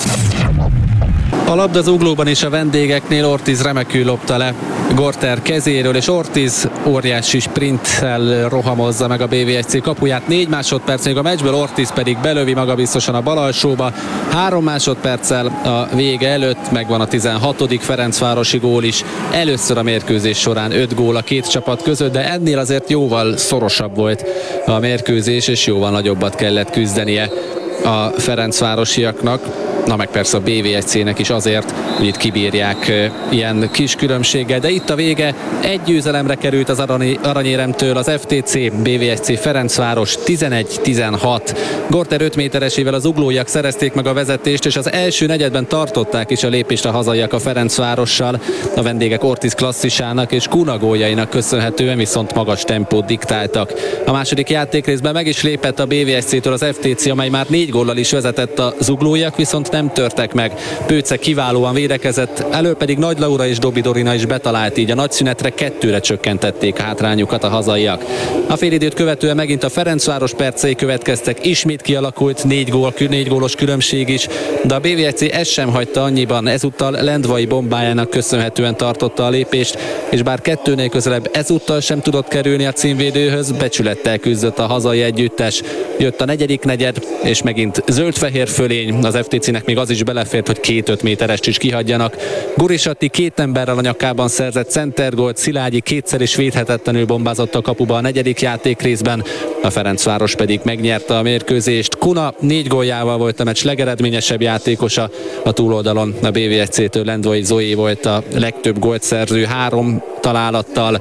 A labda Zuglóban is a vendégeknél, Ortiz remekül lopta le Gorter kezéről, és Ortiz óriási sprinttel rohamozza meg a BVSC kapuját. 4 másodperc még a meccsből, Ortiz pedig belövi magabiztosan a bal alsóba. 3 másodperccel a vége előtt megvan a 16. ferencvárosi gól is. Először a mérkőzés során 5 gól a 2 csapat között, de ennél azért jóval szorosabb volt a mérkőzés, és jóval nagyobbat kellett küzdenie a ferencvárosiaknak. Na meg persze a BVSC-nek is azért, hogy itt kibírják ilyen kis különbséggel, de itt a vége, 1 győzelemre került az aranyéremtől az FTC, BVSC Ferencváros 11-16. Gorter 5 méteresével az zuglóiak szerezték meg a vezetést, és az első negyedben tartották is a lépést a hazaiak a Ferencvárossal. A vendégek Ortiz klasszisának és Kuna góljainak köszönhetően viszont magas tempót diktáltak. A második játékrészben meg is lépett a BVSC-től az FTC, amely már 4 góllal is vezetett, a zuglóiak viszont nem törtek meg. Pőce kiválóan védekezett, elő pedig Nagy Laura és Dobi Dorina is betalált, így a nagy szünetre 2-re csökkentették hátrányukat a hazaiak. A félidőt követően megint a Ferencváros percei következtek, ismét kialakult 4 gólos különbség is, de a BVSC ezt sem hagyta annyiban, ezúttal Lendvai bombájának köszönhetően tartotta a lépést, és bár 2-nél közelebb ezúttal sem tudott kerülni a címvédőhöz, becsülettel küzdött a hazai együttes. Jött a negyedik negyed, és megint zöld-fehér fölény, az FTC-nek még az is belefért, hogy 2 5 méterest is kihagyjanak. Gurisatti 2 emberrel a nyakában szerzett centergólt, Szilágyi 2-szer is védhetetlenül bombázott a kapuba a negyedik játékrészben, a Ferencváros pedig megnyerte a mérkőzést. Kuna 4 góljával volt a meccs legeredményesebb játékosa, a túloldalon a BVSC-től Lendvai Zoé volt a legtöbb gólt szerző 3 találattal.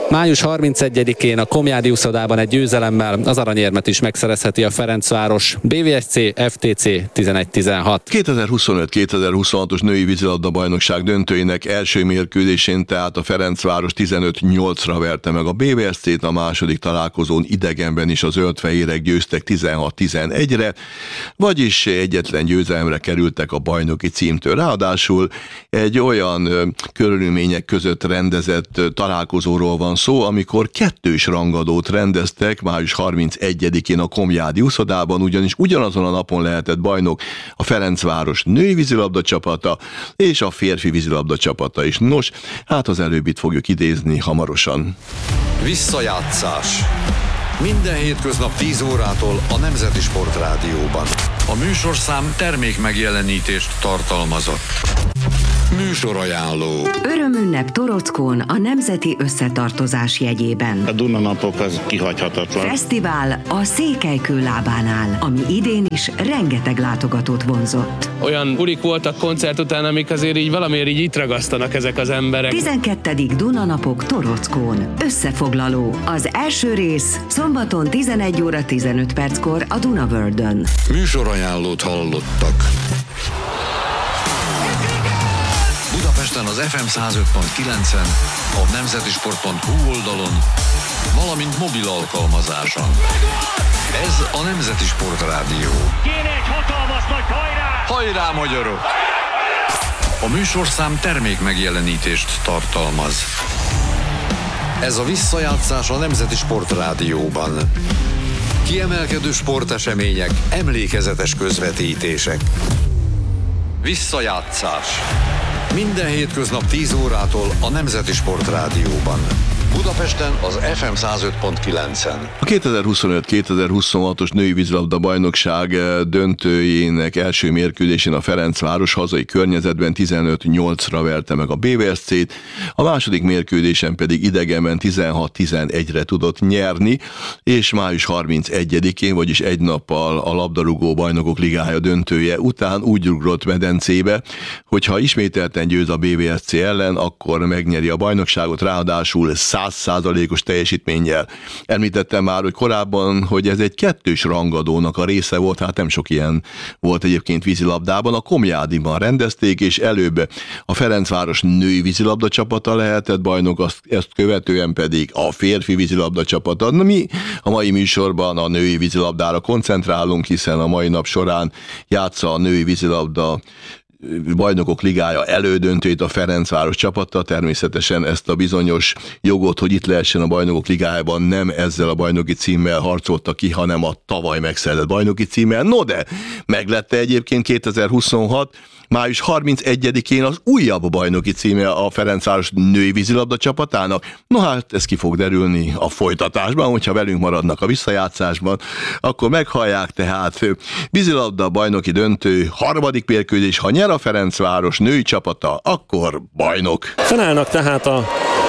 Május 31-én a Komjádi úszodában egy győzelemmel az aranyérmet is megszerezheti a Ferencváros. BVSC FTC 11-16. 2025-2026-os női vízilabda-bajnokság döntőinek első mérkőzésén tehát a Ferencváros 15-8-ra verte meg a BVSC-t, a második találkozón idegenben is a zöldfehérek győztek 16-11-re, vagyis egyetlen győzelemre kerültek a bajnoki címtől. Ráadásul egy olyan körülmények között rendezett találkozóról van szó, amikor kettős rangadót rendeztek május 31-én a Komjádi úszodában, ugyanis ugyanazon a napon lehetett bajnok a Ferencváros női vízilabda csapata és a férfi vízilabda csapata is. Nos, hát az előbbit fogjuk idézni hamarosan. Visszajátszás. Minden hétköznap 10 órától a Nemzeti Sportrádióban. A műsorszám termék megjelenítést tartalmazott. Műsorajánló. Örömünnep Torockón a Nemzeti Összetartozás jegyében. A Dunanapok az kihagyhatatlan. Fesztivál a Székelykő lábánál, ami idén is rengeteg látogatót vonzott. Olyan bulik voltak koncert után, amik azért így valamiért így itt ragasztanak ezek az emberek. 12. Dunanapok Torockón. Összefoglaló. Az első rész szombaton 11 óra 15 perckor a Dunavördön. Műsorajánlót hallottak. Budapesten az FM 105.9-en, a nemzetisport.hu oldalon, valamint mobil alkalmazáson. Ez a Nemzeti Sportrádió. Kéne egy hatalmas nagy hajrá! Hajrá, magyarok! A műsorszám termék megjelenítést tartalmaz. Ez a visszajátszás a Nemzeti Sportrádióban. Kiemelkedő sportesemények, emlékezetes közvetítések. Visszajátszás. Minden hétköznap 10 órától a Nemzeti Sportrádióban. Budapesten az FM 105.9-en. A 2025-2026-os női vízilabda bajnokság döntőjének első mérkőzésén a Ferencváros hazai környezetben 15-8-ra verte meg a BVSC-t, a második mérkőzésen pedig idegenben 16-11-re tudott nyerni, és május 31-én, vagyis egy nappal a labdarúgó bajnokok ligája döntője után úgy ugrott medencébe, hogyha ismételten győz a BVSC ellen, akkor megnyeri a bajnokságot, ráadásul 100%-os teljesítménnyel. Említettem már, hogy korábban, hogy ez egy kettős rangadónak a része volt, hát nem sok ilyen volt egyébként vízilabdában. A Komjádiban rendezték, és előbb a Ferencváros női vízilabda csapata lehetett bajnok, ezt követően pedig a férfi vízilabda csapata. Na, mi a mai műsorban a női vízilabdára koncentrálunk, hiszen a mai nap során játsza a női vízilabda bajnokok ligája elődöntőjét a Ferencváros csapata. Természetesen ezt a bizonyos jogot, hogy itt lehessen a bajnokok ligájában, nem ezzel a bajnoki címmel harcolta ki, hanem a tavaly megszerzett bajnoki címmel. No de, meglette egyébként 2026. május 31-én az újabb bajnoki címe a Ferencváros női vízilabda csapatának. No hát, ez ki fog derülni a folytatásban, hogyha velünk maradnak a visszajátszásban, akkor meghallják. Tehát vízilabda bajnoki döntő, harmadik mérkőzés, ha nyer a Ferencváros női csapata, akkor bajnok. Felállnak tehát a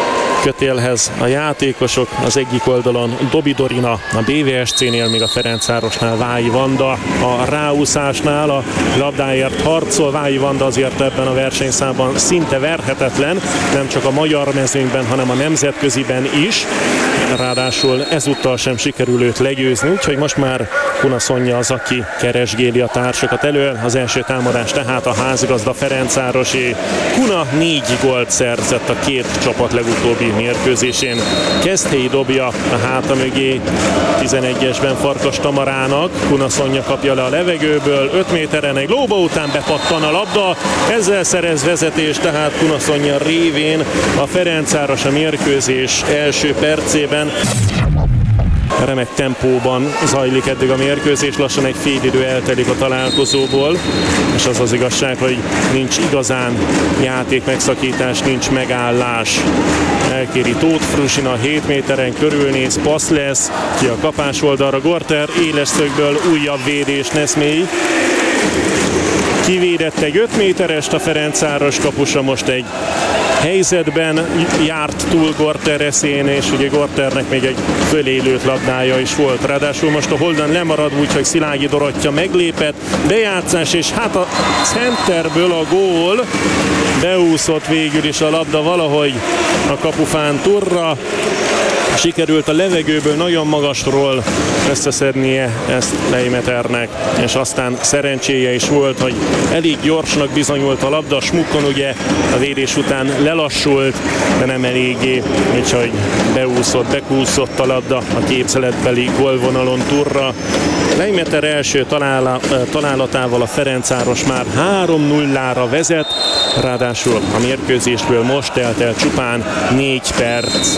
kötélhez a játékosok, az egyik oldalon Dobi Dorina, a BVSC-nél, még a Ferencvárosnál Vályi Vanda, a ráúszásnál a labdáért harcol. Vályi Vanda azért ebben a versenyszámban szinte verhetetlen, nem csak a magyar mezőnyben, hanem a nemzetköziben is. Ráadásul ezúttal sem sikerül őt legyőzni, úgyhogy most már Kuna Szonya az, aki keresgéli a társakat elő. Az első támadás tehát a házigazda Ferencvárosé. Kuna 4 gólt szerzett a két csapat legutóbbi mérkőzésén. Keszthelyi dobja a háta mögé 11-esben Farkas Tamarának. Kuna Szonya kapja le a levegőből, 5 méteren egy lóba után bepattan a labda, ezzel szerez vezetést tehát Kuna Szonya révén a Ferencváros a mérkőzés első percében. Remek tempóban zajlik eddig a mérkőzés, lassan egy fél idő eltelik a találkozóból, és az az igazság, hogy nincs igazán játék megszakítás, nincs megállás. Elkéri Tóth Fruzsina, 7 méteren körülnéz, passz lesz, ki a kapás oldalra Gorter, éles szögből újabb védés Neszmély. Kivédett egy 5 méterest, a Ferencváros kapusa most egy helyzetben járt túl Gorter eszén, és ugye Gorternek még egy fölélőtt labdája is volt. Ráadásul most a Holden lemarad, úgyhogy Szilágyi Dorottya meglépett, bejátszás, és hát a centerből a gól, beúszott végül is a labda valahogy a kapufán turra. Sikerült a levegőből nagyon magasról összeszednie ezt Leimeternek, és aztán szerencséje is volt, hogy elég gyorsnak bizonyult a labda. Smukkon ugye a védés után lelassult, de nem eléggé, úgyhogy bekúszott a labda a képzeletbeli gólvonalon turra. Leimeter első találatával a Ferencváros már 3-0-ra vezet, ráadásul a mérkőzésből most telt el csupán 4 perc.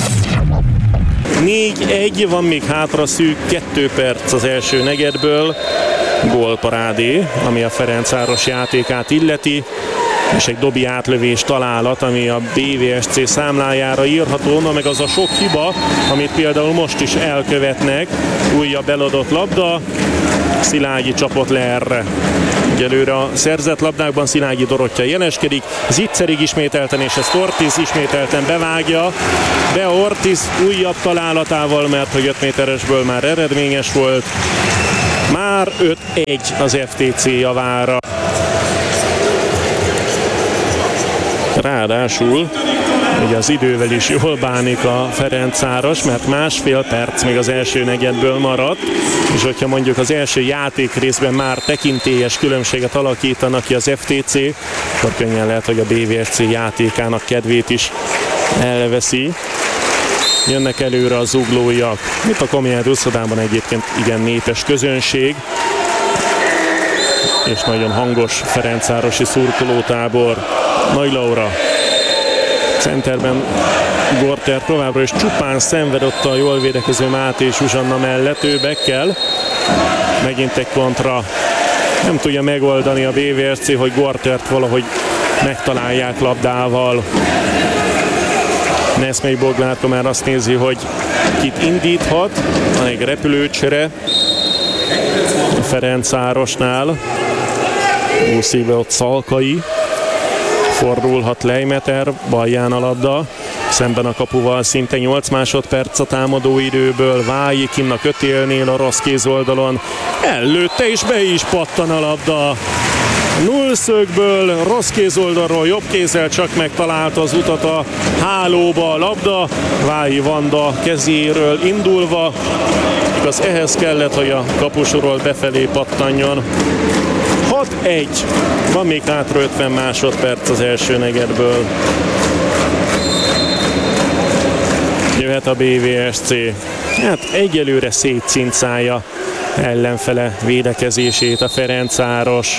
4-1, van még hátra szűk 2 perc az első negyedből. Gólparádé, ami a Ferencváros játékát illeti, és egy dobi átlövés találat, ami a BVSC számlájára írható, na meg az a sok hiba, amit például most is elkövetnek. Újabb eladott labda, Szilágyi csapott le erre. Egyelőre a szerzett labdákban Szilágyi Dorottya jeleskedik, Zicserig ismételten, és ezt Ortiz ismételten bevágja. De Ortiz újabb találatával, mert hogy 5 méteresből már eredményes volt. Már 5-1 az FTC javára. Ráadásul ugye az idővel is jól bánik a Ferencváros, mert másfél perc még az első negyedből maradt, és hogyha mondjuk az első játékrészben már tekintélyes különbséget alakítanak ki az FTC, akkor könnyen lehet, hogy a BVSC játékának kedvét is elveszi. Jönnek előre a zuglóiak. Itt a Komjád úszodában egyébként igen népes közönség, és nagyon hangos ferencvárosi szurkolótábor. Nagy Laura centerben, Gorter továbbra is csupán szenvedott a jól védekező Máté Zsuzsanna mellett, ő bekkel. Megint egy kontra. Nem tudja megoldani a BVSC, hogy Gortert valahogy megtalálják labdával. Neszmei Boglárka már azt nézi, hogy kit indíthat. Van egy repülőcsere a Ferencvárosnál. Úszik be ott Szalkai. Fordulhat Leimeter, balján a labda, szemben a kapuval szinte 8 másodperc a támadó időből. Vályi kinn a kötélnél a rossz kéz oldalon, előtte is be is pattan a labda. Nullszögből, rossz kéz oldalról, jobb kézzel csak megtalálta az utat a hálóba a labda. Vályi Vanda kezéről indulva, igaz ehhez kellett, hogy a kapusról befelé pattanjon. 6-1. Van még hátra 50 másodperc az első negyedből. Jöhet a BVSC. Hát egyelőre szétcincálja ellenfele védekezését a Ferencváros.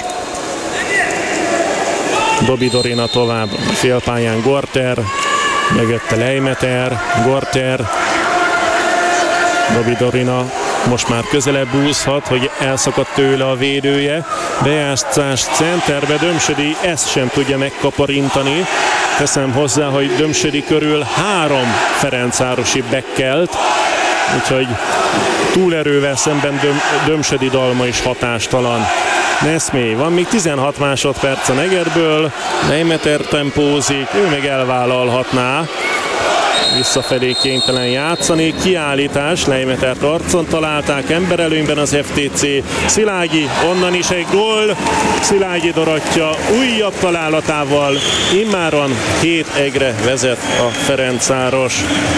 Dobi Dorina tovább félpályán, Gorter, mögötte Leimeter, Gorter, Dobi Dorina most már közelebb úszhat, hogy elszakadt tőle a védője. Bejátszás centerbe, Dömsödi ezt sem tudja megkaparintani. Teszem hozzá, hogy Dömsödi körül 3 ferencvárosi bekkelt, úgyhogy túlerővel szemben Dömsödi dalma is hatástalan. Neszmé, van még 16 másodperc a negyedből, Leimeter tempózik, ő meg elvállalhatná. Visszafelé kénytelen játszani, kiállítás, Leimetert arcon találták, emberelőnyben az FTC, Szilágyi, onnan is egy gól, Szilágyi Dorottya újabb találatával immáron 7-1-re vezet a Ferencváros.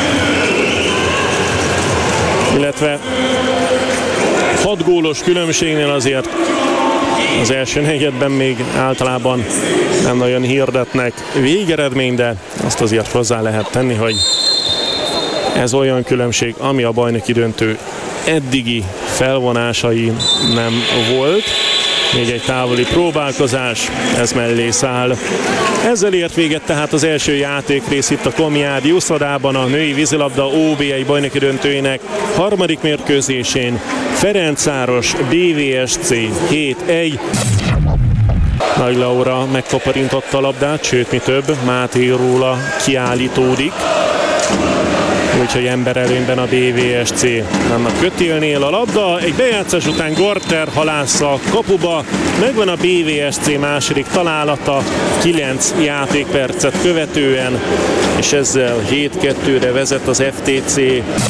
Illetve 6 gólos különbségnél azért az első negyedben még általában nem nagyon hirdetnek végeredmény, de azt azért hozzá lehet tenni, hogy ez olyan különbség, ami a bajnoki döntő eddigi felvonásai nem volt. Még egy távoli próbálkozás, ez mellé száll. Ezzel ért véget tehát az első játékrész itt a Komjádi úszodában, a női vízilabda OB1 bajnoki döntőjének harmadik mérkőzésén. Ferencváros BVSC 7-1. Nagy Laura megkaparintotta a labdát, sőt mi több, Máté róla kiállítódik. Úgyhogy emberelőnyben a BVSC. Annak kötélnél a labda, egy bejátszás után Gorter halásza a kapuba, megvan a BVSC második találata 9 játékpercet követően, és ezzel 7-2-re vezet az FTC.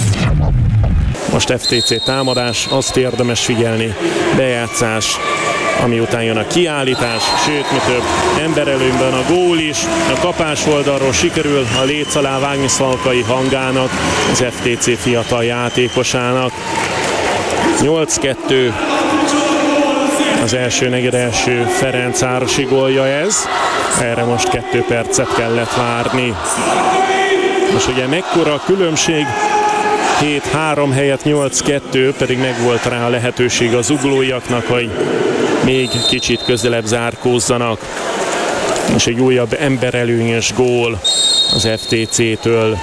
Most FTC támadás, azt érdemes figyelni. Bejátszás ami után jön a kiállítás, sőt, mi több, emberelőnyben a gól is, a kapás oldalról sikerül a léc alá vágni Szalkai Hangának, az FTC fiatal játékosának. 8-2 az első negyed első Ferencvárosi gólja ez, erre most 2 percet kellett várni. Most ugye mekkora a különbség, 7-3 helyett 8-2, pedig megvolt rá a lehetőség az zuglóiaknak, hogy még kicsit közelebb zárkózzanak. És egy újabb emberelőnyös gól az FTC-től.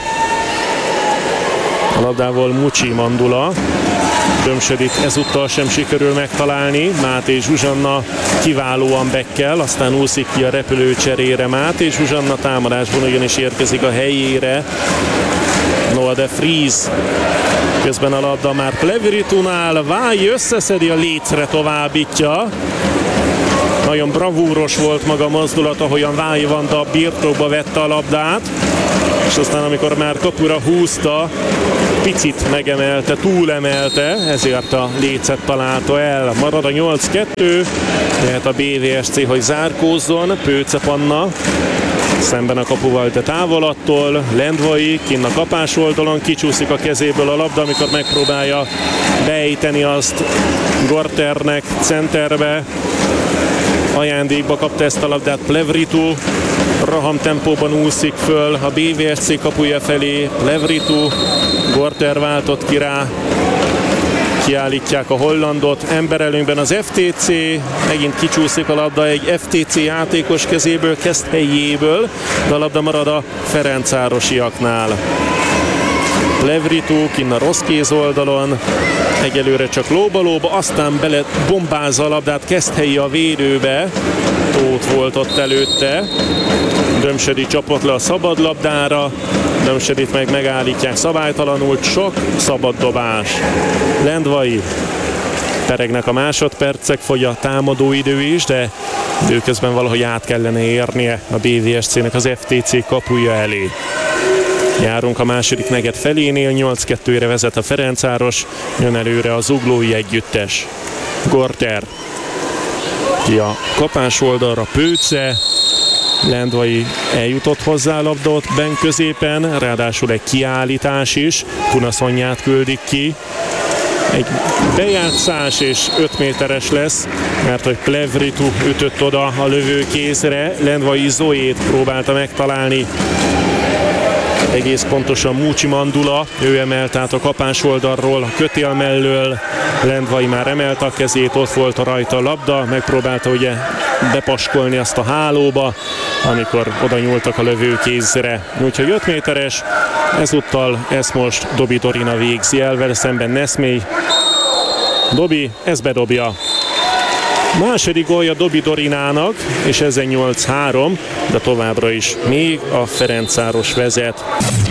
A labdával Mucsi Mandula. Dömsödit ezúttal sem sikerül megtalálni. Máté Zsuzsanna kiválóan bekkel, aztán úszik ki a repülőcserére. Máté Zsuzsanna támadásban ugyanis érkezik a helyére Noah de Vries. Közben a labda már Plevritunál, Váj összeszedi, a lécre továbbítja. Nagyon bravúros volt maga mozdulat, ahogyan Váj Vanda birtokba vette a labdát, és aztán amikor már kapura húzta, picit megemelte, túlemelte, ezért a lécet találta el. Marad a 8-2, lehet a BVSC, hogy zárkózzon. Pőce Panna szemben a kapuval, de távolattól. Lendvai kinn a kapás oldalon, kicsúszik a kezéből a labda, amikor megpróbálja beejteni azt Gorternek centerbe. Ajándékba kapta ezt a labdát Plevritu, roham tempóban úszik föl a BVSC kapuja felé. Plevritu, Gorter váltott ki rá, kiállítják a hollandot. Emberelőnyben az FTC, megint kicsúszik a labda egy FTC játékos kezéből, Keszthelyéből, de a labda marad a ferencvárosiaknál. Plevritu kinn a rossz kéz oldalon, egyelőre csak lóba-lóba, aztán bele bombázza a labdát Keszthelyi a védőbe. Tóth volt ott előtte. Dömsödi csapott le a szabadlabdára, Dömsödit meg megállítják szabálytalanul, sok szabad dobás. Lendvai, peregnek a másodpercek, fogy a támadó idő is, de időközben valahogy át kellene érnie a BVSC-nek az FTC kapuja elé. Járunk a második negyed felénél, 8-2-re vezet a Ferencváros, jön előre a zuglói együttes. Gorter, ki a kapás oldalra, Pőce, Lendvai eljutott hozzá a labda ott benn középen, ráadásul egy kiállítás is, Kunaszonyát küldik ki. Egy bejátszás és 5 méteres lesz, mert hogy Plevritu ütött oda a lövőkézre, Lendvai Zoét próbálta megtalálni. Egész pontosan Mucsi Mandula, ő emelt át a kapás oldalról, a kötél mellől, Lendvai már emelte a kezét, ott volt a rajta a labda, megpróbálta ugye bepaskolni azt a hálóba, amikor oda nyúltak a lövőkézre. Úgyhogy 5 méteres, ezúttal ezt most Dobi Dorina végzi el, vele szemben Neszmély. Dobi, ez bedobja. Második gólja Dobi Dorinának, és ezen 8-3, de továbbra is még a Ferencváros vezet.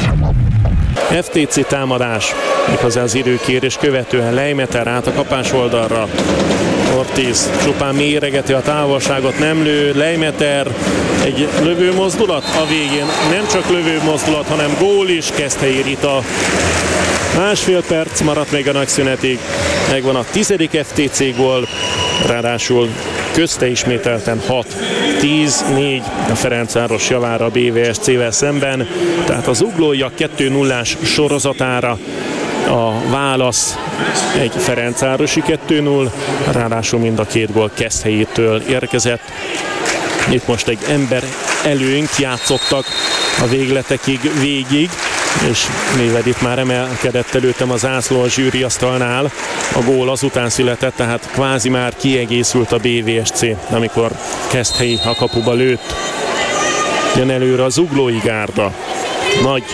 FTC támadás, méghozzá az időkérés követően Leimeter át a kapás oldalra. Ortiz csupán méregeti a távolságot, nem lő, Leimeter egy lövőmozdulat, a végén nem csak lövőmozdulat, hanem gól is, Keszthelyi Rita. Másfél perc maradt még a nagyszünetig, megvan a 10. FTC gól, ráadásul közte ismételten 6-10-4 a Ferencváros javára a BVSC-vel szemben, tehát az zuglóiak 2-0-ás sorozatára a válasz egy ferencvárosi 2-0, ráadásul mind a két gól Keszthelyétől érkezett. Itt most egy ember előnyt játszottak a végletekig végig, és mivel itt már emelkedett előttem a zászló a zsűriasztalnál, a gól azután született, tehát kvázi már kiegészült a BVSC, amikor Keszthelyi a kapuba lőtt. Jön előre a zuglói gárda. Nagy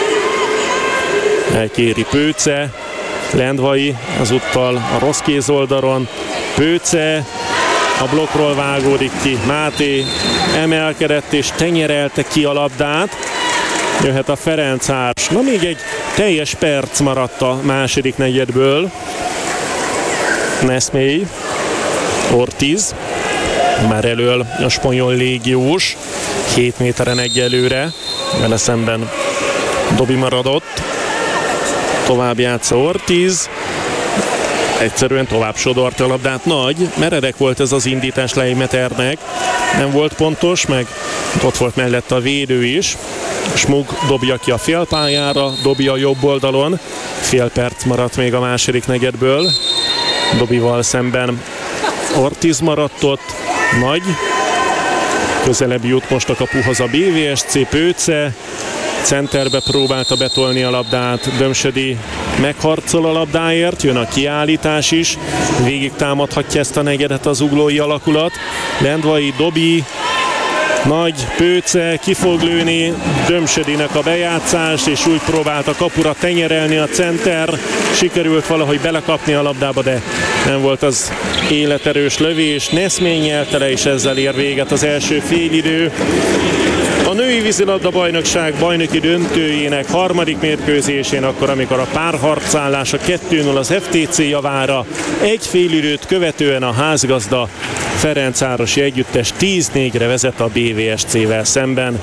elkéri Pőce, Lendvai azúttal a rossz kéz oldalon, Pőce a blokkról vágódik ki, Máté emelkedett és tenyerelte ki a labdát. Jöhet a Ferencváros. Na, még egy teljes perc maradt a második negyedből. Neszmély, Ortiz, már elől a spanyol légiós, 7 méteren egyelőre, vele szemben Dobi maradott. Tovább játsza Ortiz, egyszerűen tovább sodort a labdát. Nagy, meredek volt ez az indítás Leimeternek, nem volt pontos, meg ott volt mellette a védő is. Smug dobja ki a félpályára, dobja a jobb oldalon, fél perc maradt még a második negyedből. Dobival szemben Ortiz maradt ott, Nagy, közelebb jut most a kapuhoz a BVSC, Pőce, centerbe próbálta betolni a labdát, Dömsödi megharcol a labdáért, jön a kiállítás is, végig támadhatja ezt a negyedet az zuglói alakulat, Lendvai, Dobi, Nagy, Pőce, ki fog lőni Dömsödinek a bejátszás, és úgy próbálta kapura tenyerelni a center, sikerült valahogy belekapni a labdába, de nem volt az életerős lövés, Neszmény nyelte le, és ezzel ér véget az első félidő. A női vízilabda bajnokság bajnoki döntőjének harmadik mérkőzésén, akkor amikor a párharcállás a 2-0 az FTC javára, egy félidőt követően a házgazda Ferencvárosi együttes 10-4-re vezet a BVSC-vel szemben.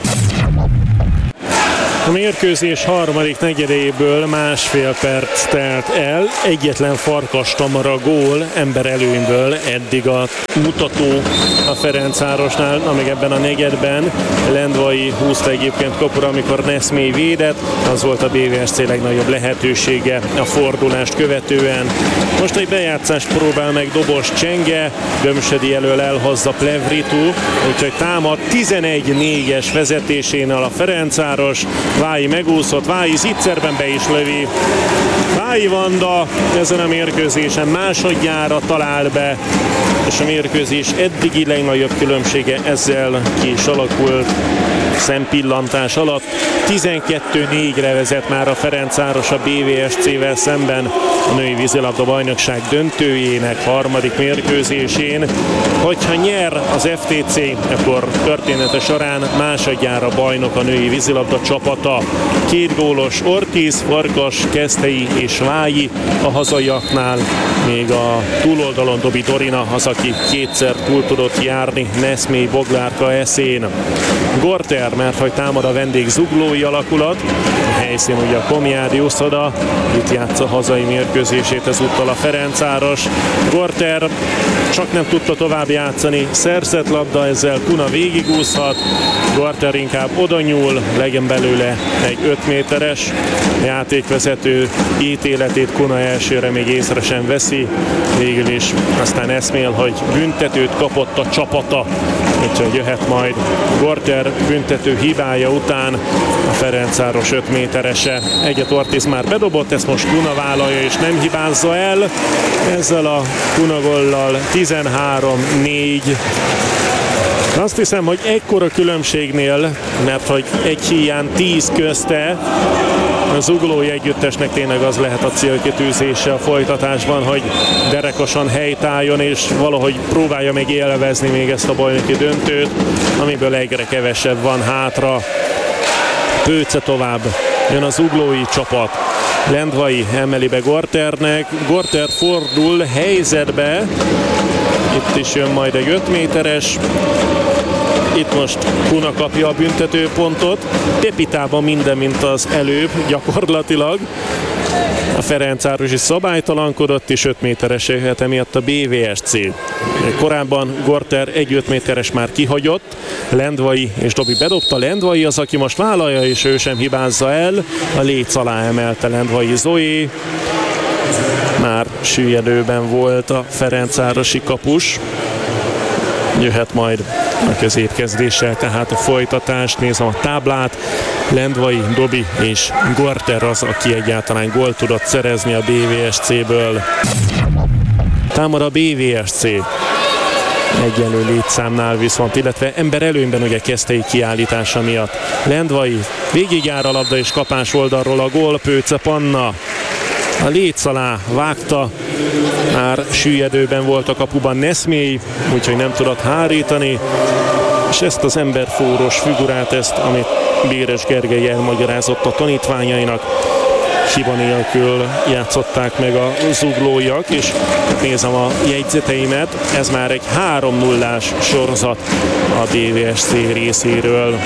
A mérkőzés harmadik negyedéből másfél perc telt el, egyetlen Farkas Tamara gól emberelőnyből eddig a mutató a Ferencvárosnál, amíg ebben a negyedben Lendvai húzta egyébként kapura, amikor Neszmély védett, az volt a BVSC legnagyobb lehetősége a fordulást követően. Most egy bejátszást próbál meg Dobos Csenge, Dömsödi elől elhozza Plevritu, úgyhogy támad 11-4-es vezetésénél a Ferencváros. Vályi megúszott, Vályi zicserben be is lövi. Vályi Vanda ezen a mérkőzésen másodjára talál be, és a mérkőzés eddigi legnagyobb különbsége ezzel ki is alakult szempillantás alatt. 12-4-re vezet már a Ferencváros a BVSC-vel szemben a női vízilabda bajnokság döntőjének harmadik mérkőzésén. Hogyha nyer az FTC, akkor története során másodjára bajnok a női vízilabda csapata. Két gólos Ortiz, Farkas, Keszthelyi és Vályi a hazaiaknál, még a túloldalon Dobi Dorina az, aki kétszer túl tudott járni Neszmély Boglárka eszén. Gorter, mert hogy támad a vendég zuglói alakulat, a helyszín ugye a Komjádi uszoda, itt játsza hazai mérkőzését ezúttal a Ferencváros. Gorter csak nem tudta tovább játszani, szerzett labda, ezzel Kuna végigúszhat, Gorter inkább oda nyúl, legyen belőle egy 5 méteres, játékvezető ítéletét Kuna elsőre még észre sem veszi, végül is aztán eszmél, hogy büntetőt kapott a csapata, úgyhogy jöhet majd Gorter büntető hibája után a Ferencváros 5 méterese. Egyet Ortiz már bedobott, ezt most Kuna vállalja és nem hibázza el. Ezzel a Kuna gollal 13-4. Azt hiszem, hogy ekkora különbségnél, mert hogy egy híján 10 közte, a zuglói együttesnek tényleg az lehet a célkitűzése a folytatásban, hogy derekosan helytálljon és valahogy próbálja meg élvezni még ezt a bajnoki döntőt, amiből egyre kevesebb van hátra. Pőce tovább, jön a zuglói csapat. Lendvai emeli be Gorternek, Gorter fordul helyzetbe, itt is jön majd egy 5 méteres, itt most Kuna kapja a büntetőpontot, Pepitában minden, mint az előbb gyakorlatilag. A Ferencvárosi szabálytalankodott, és 5 métereseket emiatt a BVSC. Korábban Gorter egy 5 méteres már kihagyott, Lendvai és Dobi bedobta, Lendvai az, aki most vállalja, és ő sem hibázza el, a léc alá emelte Lendvai Zoé. Már süllyedőben volt a ferencvárosi kapus. Jöhet majd a középkezdéssel, tehát a folytatást, nézem a táblát. Lendvai, Dobi és Gorter az, aki egyáltalán gólt tudott szerezni a BVSC-ből. Támad a BVSC. Egyenlő létszámnál viszont, illetve emberelőnyben ugye Keszthelyi kiállítása miatt. Lendvai végigjár a labda és kapás oldalról a gól, Pőce Panna a léc alá vágta, már süllyedőben volt a kapuban Neszmély, úgyhogy nem tudott hárítani, és ezt az emberfúrós figurát, ezt, amit Béres Gergely elmagyarázott a tanítványainak, hiba nélkül játszották meg a zuglóiak, és nézem a jegyzeteimet, ez már egy 3-0-ás sorozat a BVSC részéről.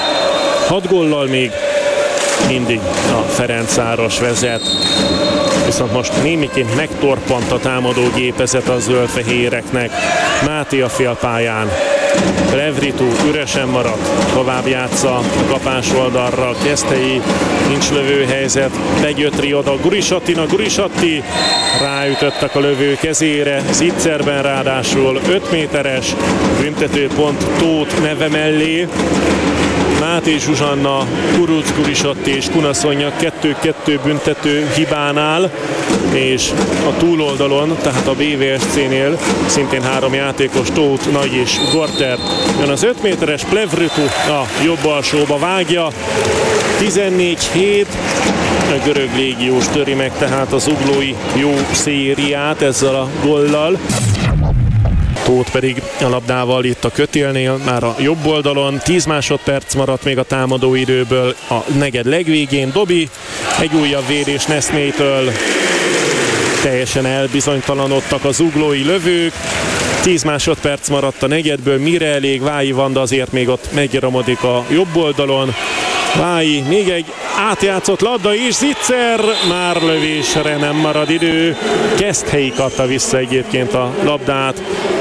6 góllal még mindig a Ferencváros vezet. viszont most némiként megtorpant a támadó gépezet a zöld-fehéreknek. Máté a félpályán. Plevritu üresen maradt, tovább játsza a kapás oldalra, Keszthelyi, nincs lövőhelyzet, Begyötri oda Gurisatti, ráütöttek a lövő kezére, Zitzerben ráadásul 5 méteres büntetőpont Tóth neve mellé. Máté Zsuzsanna, Kuruc Gurisatti és Kunaszonya 2-2 büntető hibánál, és a túloldalon, tehát a BVSC-nél szintén 3 játékos, Tóth, Nagy és Gorter. Jön az 5 méteres, Plevritu a jobb alsóba vágja, 14-7, a görög légiós töri meg tehát az zuglói jó szériát ezzel a gollal. Tóth pedig a labdával itt a kötélnél, már a jobb oldalon, 10 másodperc maradt még a támadó időből a negyed legvégén. Dobi, egy újabb védés Neszmétől, teljesen elbizonytalanodtak az zuglói lövők, 10 másodperc maradt a negyedből, mire elég, Vályi Vanda azért még ott megnyomodik a jobb oldalon. Vályi, még egy átjátszott labda is, Zitzer, már lövésre nem marad idő. Keszthelyi kapta vissza egyébként a labdát,